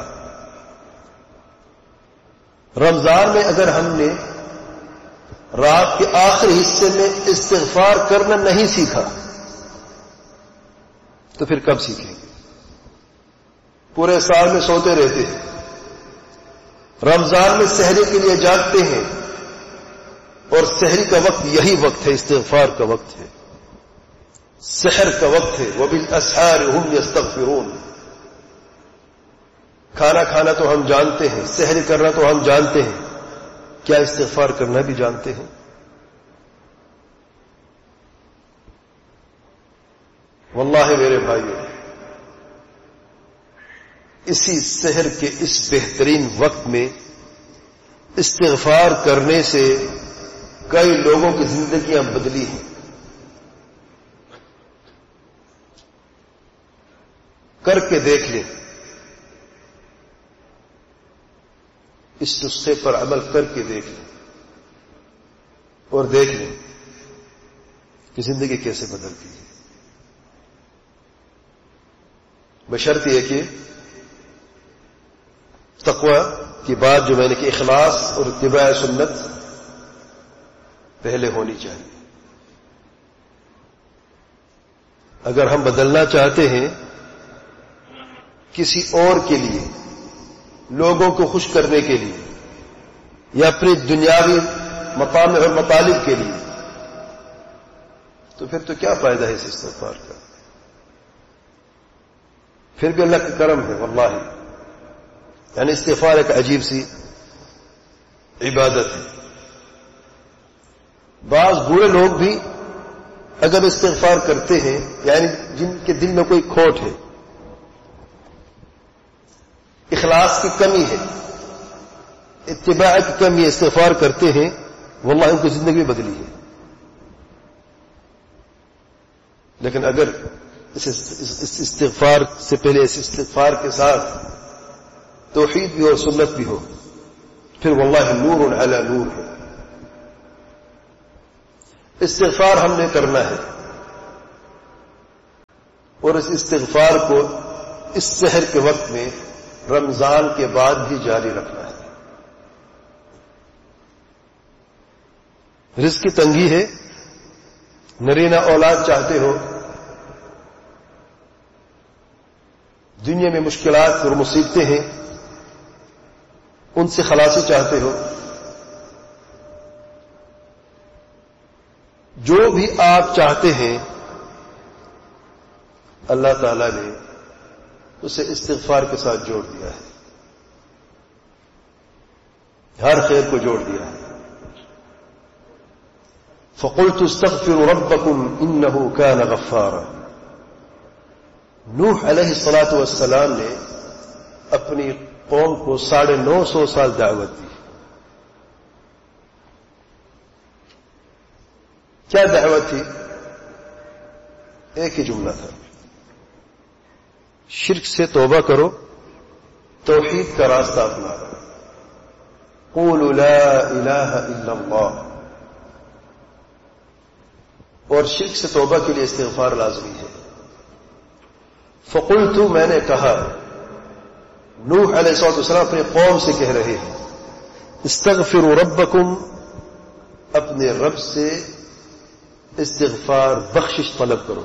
رمضان میں اگر ہم نے رات کے آخری حصے میں استغفار کرنا نہیں سیکھا تو پھر کب سیکھیں گے؟ پورے سال میں سوتے رہتے ہیں، رمضان میں سحری کے لیے جاگتے ہیں، اور سحری کا وقت یہی وقت ہے، استغفار کا وقت ہے، سحر کا وقت ہے. وَبِالْأَسْحَارِ هُمْ يَسْتَغْفِرُونَ. کھانا کھانا تو ہم جانتے ہیں، سحر کرنا تو ہم جانتے ہیں، کیا استغفار کرنا بھی جانتے ہیں؟ واللہ میرے بھائیو، اسی سحر کے اس بہترین وقت میں استغفار کرنے سے کئی لوگوں کی زندگیاں بدلی ہیں. کر کے دیکھ لیں، اس نسخے پر عمل کر کے دیکھ لیں اور دیکھ لیں کہ زندگی کیسے بدلتی ہے. بشرط یہ کہ تقوی کی بات جو میں نے کہ اخلاص اور اتباع سنت پہلے ہونی چاہیے. اگر ہم بدلنا چاہتے ہیں کسی اور کے لیے، لوگوں کو خوش کرنے کے لیے، یا اپنی دنیاوی مطامع اور مطالب کے لیے، تو پھر تو کیا فائدہ ہے اس استغفار کا؟ پھر بھی اللہ کا کرم ہے واللہ. یعنی استغفار ایک عجیب سی عبادت ہے. بعض برے لوگ بھی اگر استغفار کرتے ہیں، یعنی جن کے دل میں کوئی کھوٹ ہے، اخلاص کی کمی ہے، اتباع کی کمی ہے، استغفار کرتے ہیں، واللہ ان کی زندگی بدلی ہے. لیکن اگر اس استغفار سے پہلے اس استغفار کے ساتھ توحید بھی ہو، سنت بھی ہو، پھر واللہ نور علی نور ہے. استغفار ہم نے کرنا ہے. اور اس استغفار کو اس سحر کے وقت میں رمضان کے بعد بھی جاری رکھنا ہے. رزق کی تنگی ہے، نرینہ اولاد چاہتے ہو، دنیا میں مشکلات اور مصیبتیں ہیں، ان سے خلاصی چاہتے ہو، جو بھی آپ چاہتے ہیں اللہ تعالی نے اسے استغفار کے ساتھ جوڑ دیا ہے، ہر خیر کو جوڑ دیا ہے. فَقُلْتُ اسْتَغْفِرُوا رَبَّكُمْ إِنَّهُ كَانَ غَفَّارًا. نوح علیہ الصلاۃ والسلام نے اپنی قوم کو ساڑھے نو سو سال دعوت دی. کیا دعوت تھی؟ ایک ہی جملہ تھا، شرک سے توبہ کرو، توحید کا راستہ اپناؤ. قولوا لا الہ الا اللہ. اور شرک سے توبہ کے لیے استغفار لازمی ہے. فقلت، میں نے کہا، نوح علیہ السلام اپنے قوم سے کہہ رہے ہیں، استغفروا ربکم، اپنے رب سے استغفار بخشش طلب کرو.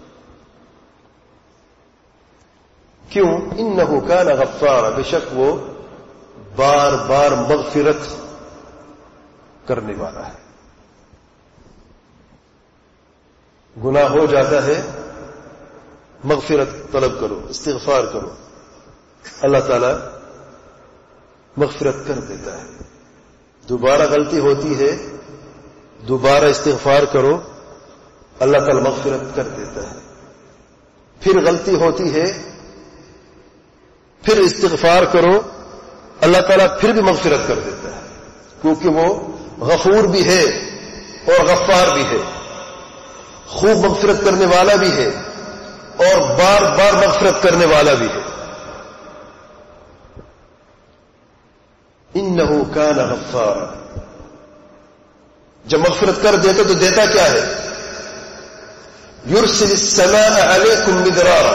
کیوں؟ انہ کان غفارا، بے شک وہ بار بار مغفرت کرنے والا ہے. گناہ ہو جاتا ہے، مغفرت طلب کرو، استغفار کرو، اللہ تعالی مغفرت کر دیتا ہے. دوبارہ غلطی ہوتی ہے، دوبارہ استغفار کرو، اللہ تعالی مغفرت کر دیتا ہے. پھر غلطی ہوتی ہے، پھر استغفار کرو، اللہ تعالیٰ پھر بھی مغفرت کر دیتا ہے، کیونکہ وہ غفور بھی ہے اور غفار بھی ہے، خوب مغفرت کرنے والا بھی ہے اور بار بار مغفرت کرنے والا بھی ہے. انہ کان غفارا. جب مغفرت کر دیتا تو دیتا کیا ہے؟ یرسل السماء علیکم مدرارا،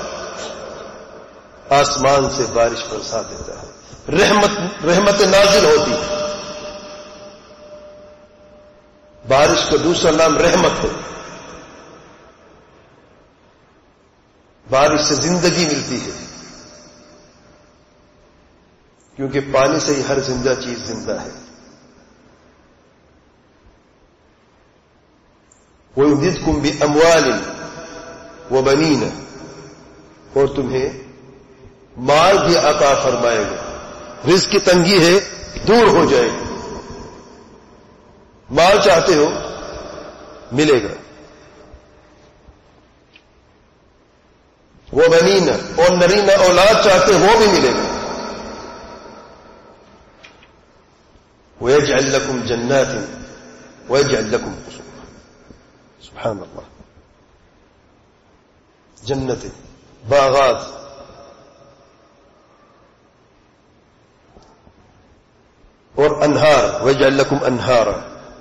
آسمان سے بارش برسا دیتا ہے، رحمت رحمت نازل ہوتی ہے. بارش کا دوسرا نام رحمت ہے. بارش سے زندگی ملتی ہے، کیونکہ پانی سے ہی ہر زندہ چیز زندہ ہے. وَيُمْدِدْكُمْ بِأَمْوَالٍ وَبَنِينَ، اور تمہیں مال بھی عطا فرمائے گا. رزق کی تنگی ہے، دور ہو جائے گی. مال چاہتے ہو، ملے گا. وہ بنین، اور نرینہ اولاد چاہتے وہ بھی ملے گا. وَيَجْعَلْ لَكُمْ جَنَّاتٍ وَيَجْعَلْ لَكُمْ قُصُورًا. سبحان اللہ. جنت، باغات، اور انہار. وَيَجْعَلْ لَكُمْ أَنْهَارًا.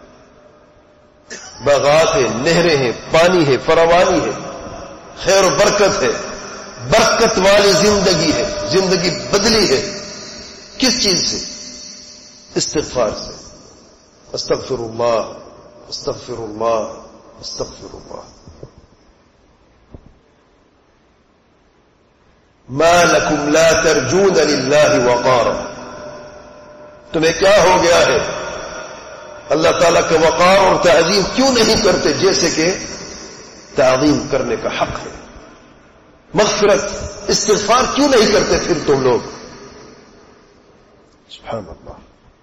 باغات ہیں، نہریں ہیں، پانی ہے، فراوانی ہے، خیر و برکت ہے، برکت والی زندگی ہے. زندگی بدلی ہے کس چیز سے؟ استغفار سے. استغفر اللہ، استغفر اللہ، استغفر اللہ. ما لکم لا ترجون للہ وقارا. تمہیں کیا ہو گیا ہے؟ اللہ تعالیٰ کے وقار اور تعظیم کیوں نہیں کرتے جیسے کہ تعظیم کرنے کا حق ہے؟ مغفرت، استغفار کیوں نہیں کرتے پھر تم لوگ؟ سبحان اللہ.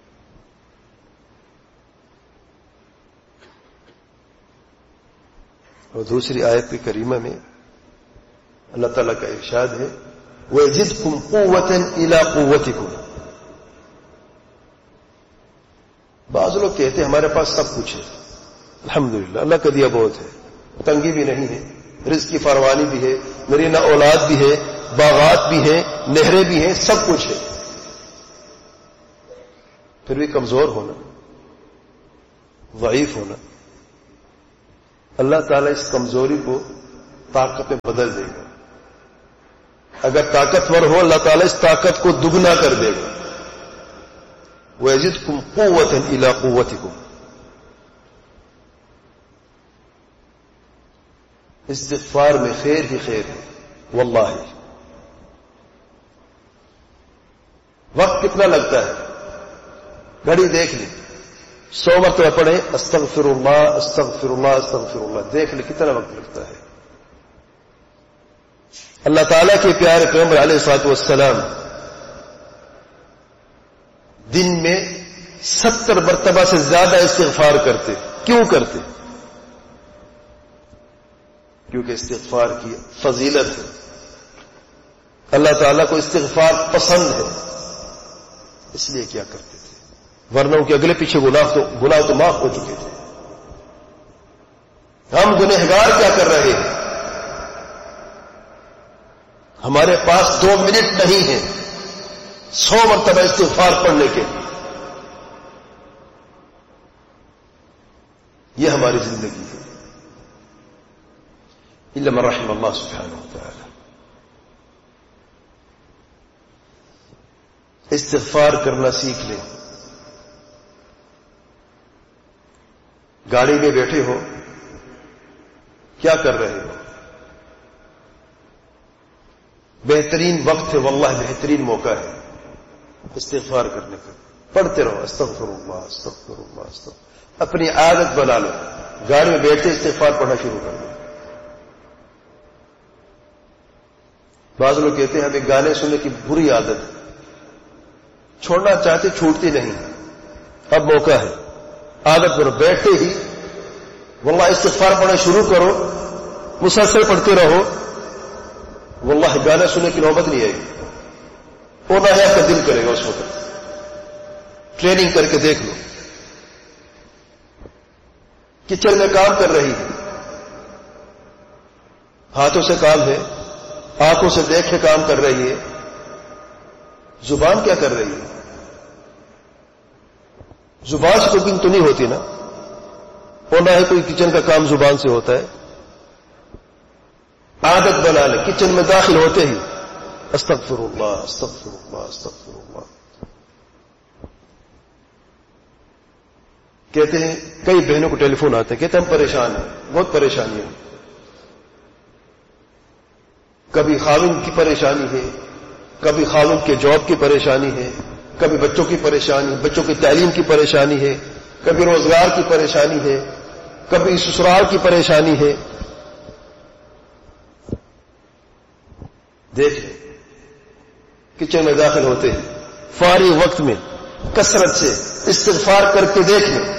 اور دوسری آیت کریمہ میں اللہ تعالیٰ کا ارشاد ہے، وَيَزِدْكُمْ قُوَّةً إِلَىٰ قُوَّتِكُمْ. بعض لوگ کہتے ہیں ہمارے پاس سب کچھ ہے، الحمدللہ اللہ کا دیا بہت ہے، تنگی بھی نہیں ہے، رزق کی فراوانی بھی ہے، نرینہ اولاد بھی ہے، باغات بھی ہیں، نہریں بھی ہیں، سب کچھ ہے، پھر بھی کمزور ہونا، ضعیف ہونا. اللہ تعالیٰ اس کمزوری کو طاقت میں بدل دے گا. اگر طاقتور ہو اللہ تعالیٰ اس طاقت کو دگنا کر دے گا. وَيَزِدْكُمْ قُوَّةً إِلَىٰ قُوَّتِكُمْ. استغفار میں خیر ہی خیر ہے واللہ. وقت کتنا لگتا ہے؟ گھڑی دیکھ لی، سو مرتبہ پڑھیں استغفر اللہ استغفر اللہ استغفر اللہ، دیکھ لی کتنا وقت لگتا ہے. اللہ تعالیٰ کے پیارے پیغمبر علیہ الصلوۃ والسلام دن میں ستر مرتبہ سے زیادہ استغفار کرتے. کیوں کرتے؟ کیونکہ استغفار کی فضیلت ہے. اللہ تعالیٰ کو استغفار پسند ہے، اس لیے کیا کرتے تھے. ورنہ ان کے اگلے پیچھے گناہ تو گناہ تو معاف ہو چکے تھے. ہم گنہگار کیا کر رہے ہیں؟ ہمارے پاس دو منٹ نہیں ہے سو مرتبہ استغفار پڑھنے کے. یہ ہماری زندگی ہے. الا من رحم اللہ سبحانہ وتعالی. استغفار کرنا سیکھ لیں. گاڑی میں بیٹھے ہو، کیا کر رہے ہو؟ بہترین وقت ہے واللہ، بہترین موقع ہے استغفار کرنے کا. پڑھتے رہو استغفر اللہ استغفر اللہ استغفر. اپنی عادت بنا لو، گاڑی میں بیٹھے استغفار پڑھنا شروع کر دو. بعض لوگ کہتے ہیں ہمیں گانے سننے کی بری عادت ہے، چھوڑنا چاہتے چھوٹتی نہیں. اب موقع ہے، عادت کرو. بیٹھتے ہی واللہ استغفار پڑھنا شروع کرو، مسلسل پڑھتے رہو. واللہ گانا سننے کی نوبت نہیں آئے گی. اور نہ کا دل کرے گا اس وقت. ٹریننگ کر کے دیکھ لو. کچن میں کام کر رہی ہے، ہاتھوں سے کام ہے، آنکھوں سے دیکھ کے کام کر رہی ہے. زبان کیا کر رہی ہے؟ زبان سے کوکنگ تو نہیں ہوتی نا، اور نہ ہے کوئی کچن کا کام زبان سے ہوتا ہے. عادت بنا لے، کچن میں داخل ہوتے ہی استغفر اللہ استغفر اللہ استغفر اللہ. کہتے ہیں کئی بہنوں کو ٹیلی فون آتے ہیں، کہتے ہیں ہم پریشان ہیں، بہت پریشانی ہے. کبھی خاوند کی پریشانی ہے، کبھی خاوند کے جاب کی پریشانی ہے، کبھی بچوں کی پریشانی، بچوں کی تعلیم کی پریشانی ہے، کبھی روزگار کی پریشانی ہے، کبھی سسرال کی پریشانی ہے. دیکھ لیں کچن میں داخل ہوتے ہیں، فارغ وقت میں کثرت سے استغفار کر کے دیکھ لیں،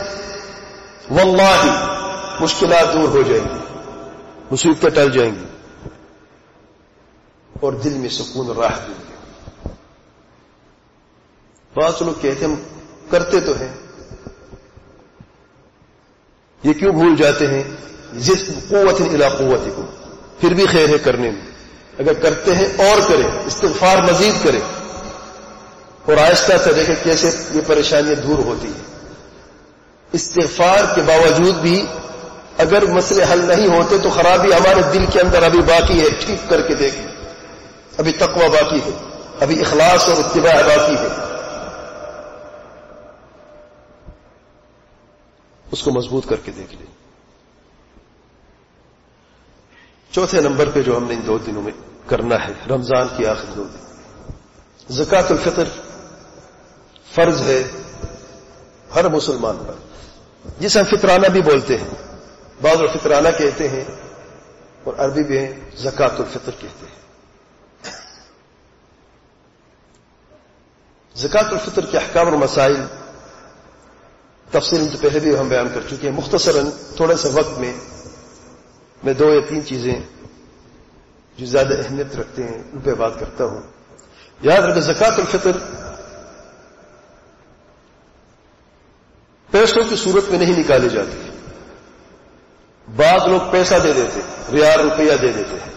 واللہ مشکلات دور ہو جائیں گی، مصیبتیں ٹل جائیں گی، اور دل میں سکون اور راحت ملے گی. بعض لوگ کہتے ہیں ہم کرتے تو ہیں، یہ کیوں بھول جاتے ہیں؟ زد قوت الی قوتکم. پھر بھی خیر ہے کرنے میں. اگر کرتے ہیں اور کریں، استغفار مزید کریں، اور آہستہ سے دیکھیں کیسے یہ پریشانیاں دور ہوتی ہیں. استغفار کے باوجود بھی اگر مسئلے حل نہیں ہوتے تو خرابی ہمارے دل کے اندر ابھی باقی ہے. ٹھیک کر کے دیکھیں، ابھی تقوی باقی ہے، ابھی اخلاص اور اتباع باقی ہے. اس کو مضبوط کر کے دیکھ لیں. چوتھے نمبر پہ جو ہم نے ان دو دنوں میں کرنا ہے، رمضان کی آخر دو دن، زکوٰۃ الفطر فرض ہے ہر مسلمان پر، جسے ہم فطرانہ بھی بولتے ہیں. بعض لوگ فطرانہ کہتے ہیں اور عربی میں زکوٰۃ الفطر کہتے ہیں. زکوٰۃ الفطر کے احکام اور مسائل تفصیل تو پہلے بھی ہم بیان کر چکے ہیں. مختصراً تھوڑے سے وقت میں میں دو یا تین چیزیں جو زیادہ اہمیت رکھتے ہیں ان پہ بات کرتا ہوں. یاد رکھیں زکوٰۃ الفطر پیسوں کی صورت میں نہیں نکالی جاتی. بعض لوگ پیسہ دے دیتے، ریال روپیہ دے دیتے ہیں.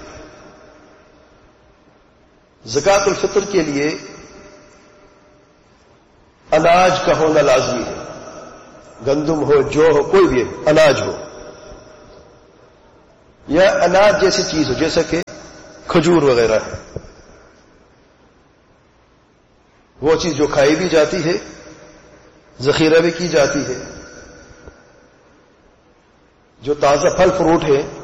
زکوٰۃ الفطر کے لیے اناج کا ہونا لازمی ہے. گندم ہو، جو ہو، کوئی بھی اناج ہو. یا اناج جیسی چیز ہو، جیسا کہ کھجور وغیرہ ہے، وہ چیز جو کھائی بھی جاتی ہے، ذخیرہ بھی کی جاتی ہے، جو تازہ پھل فروٹ ہے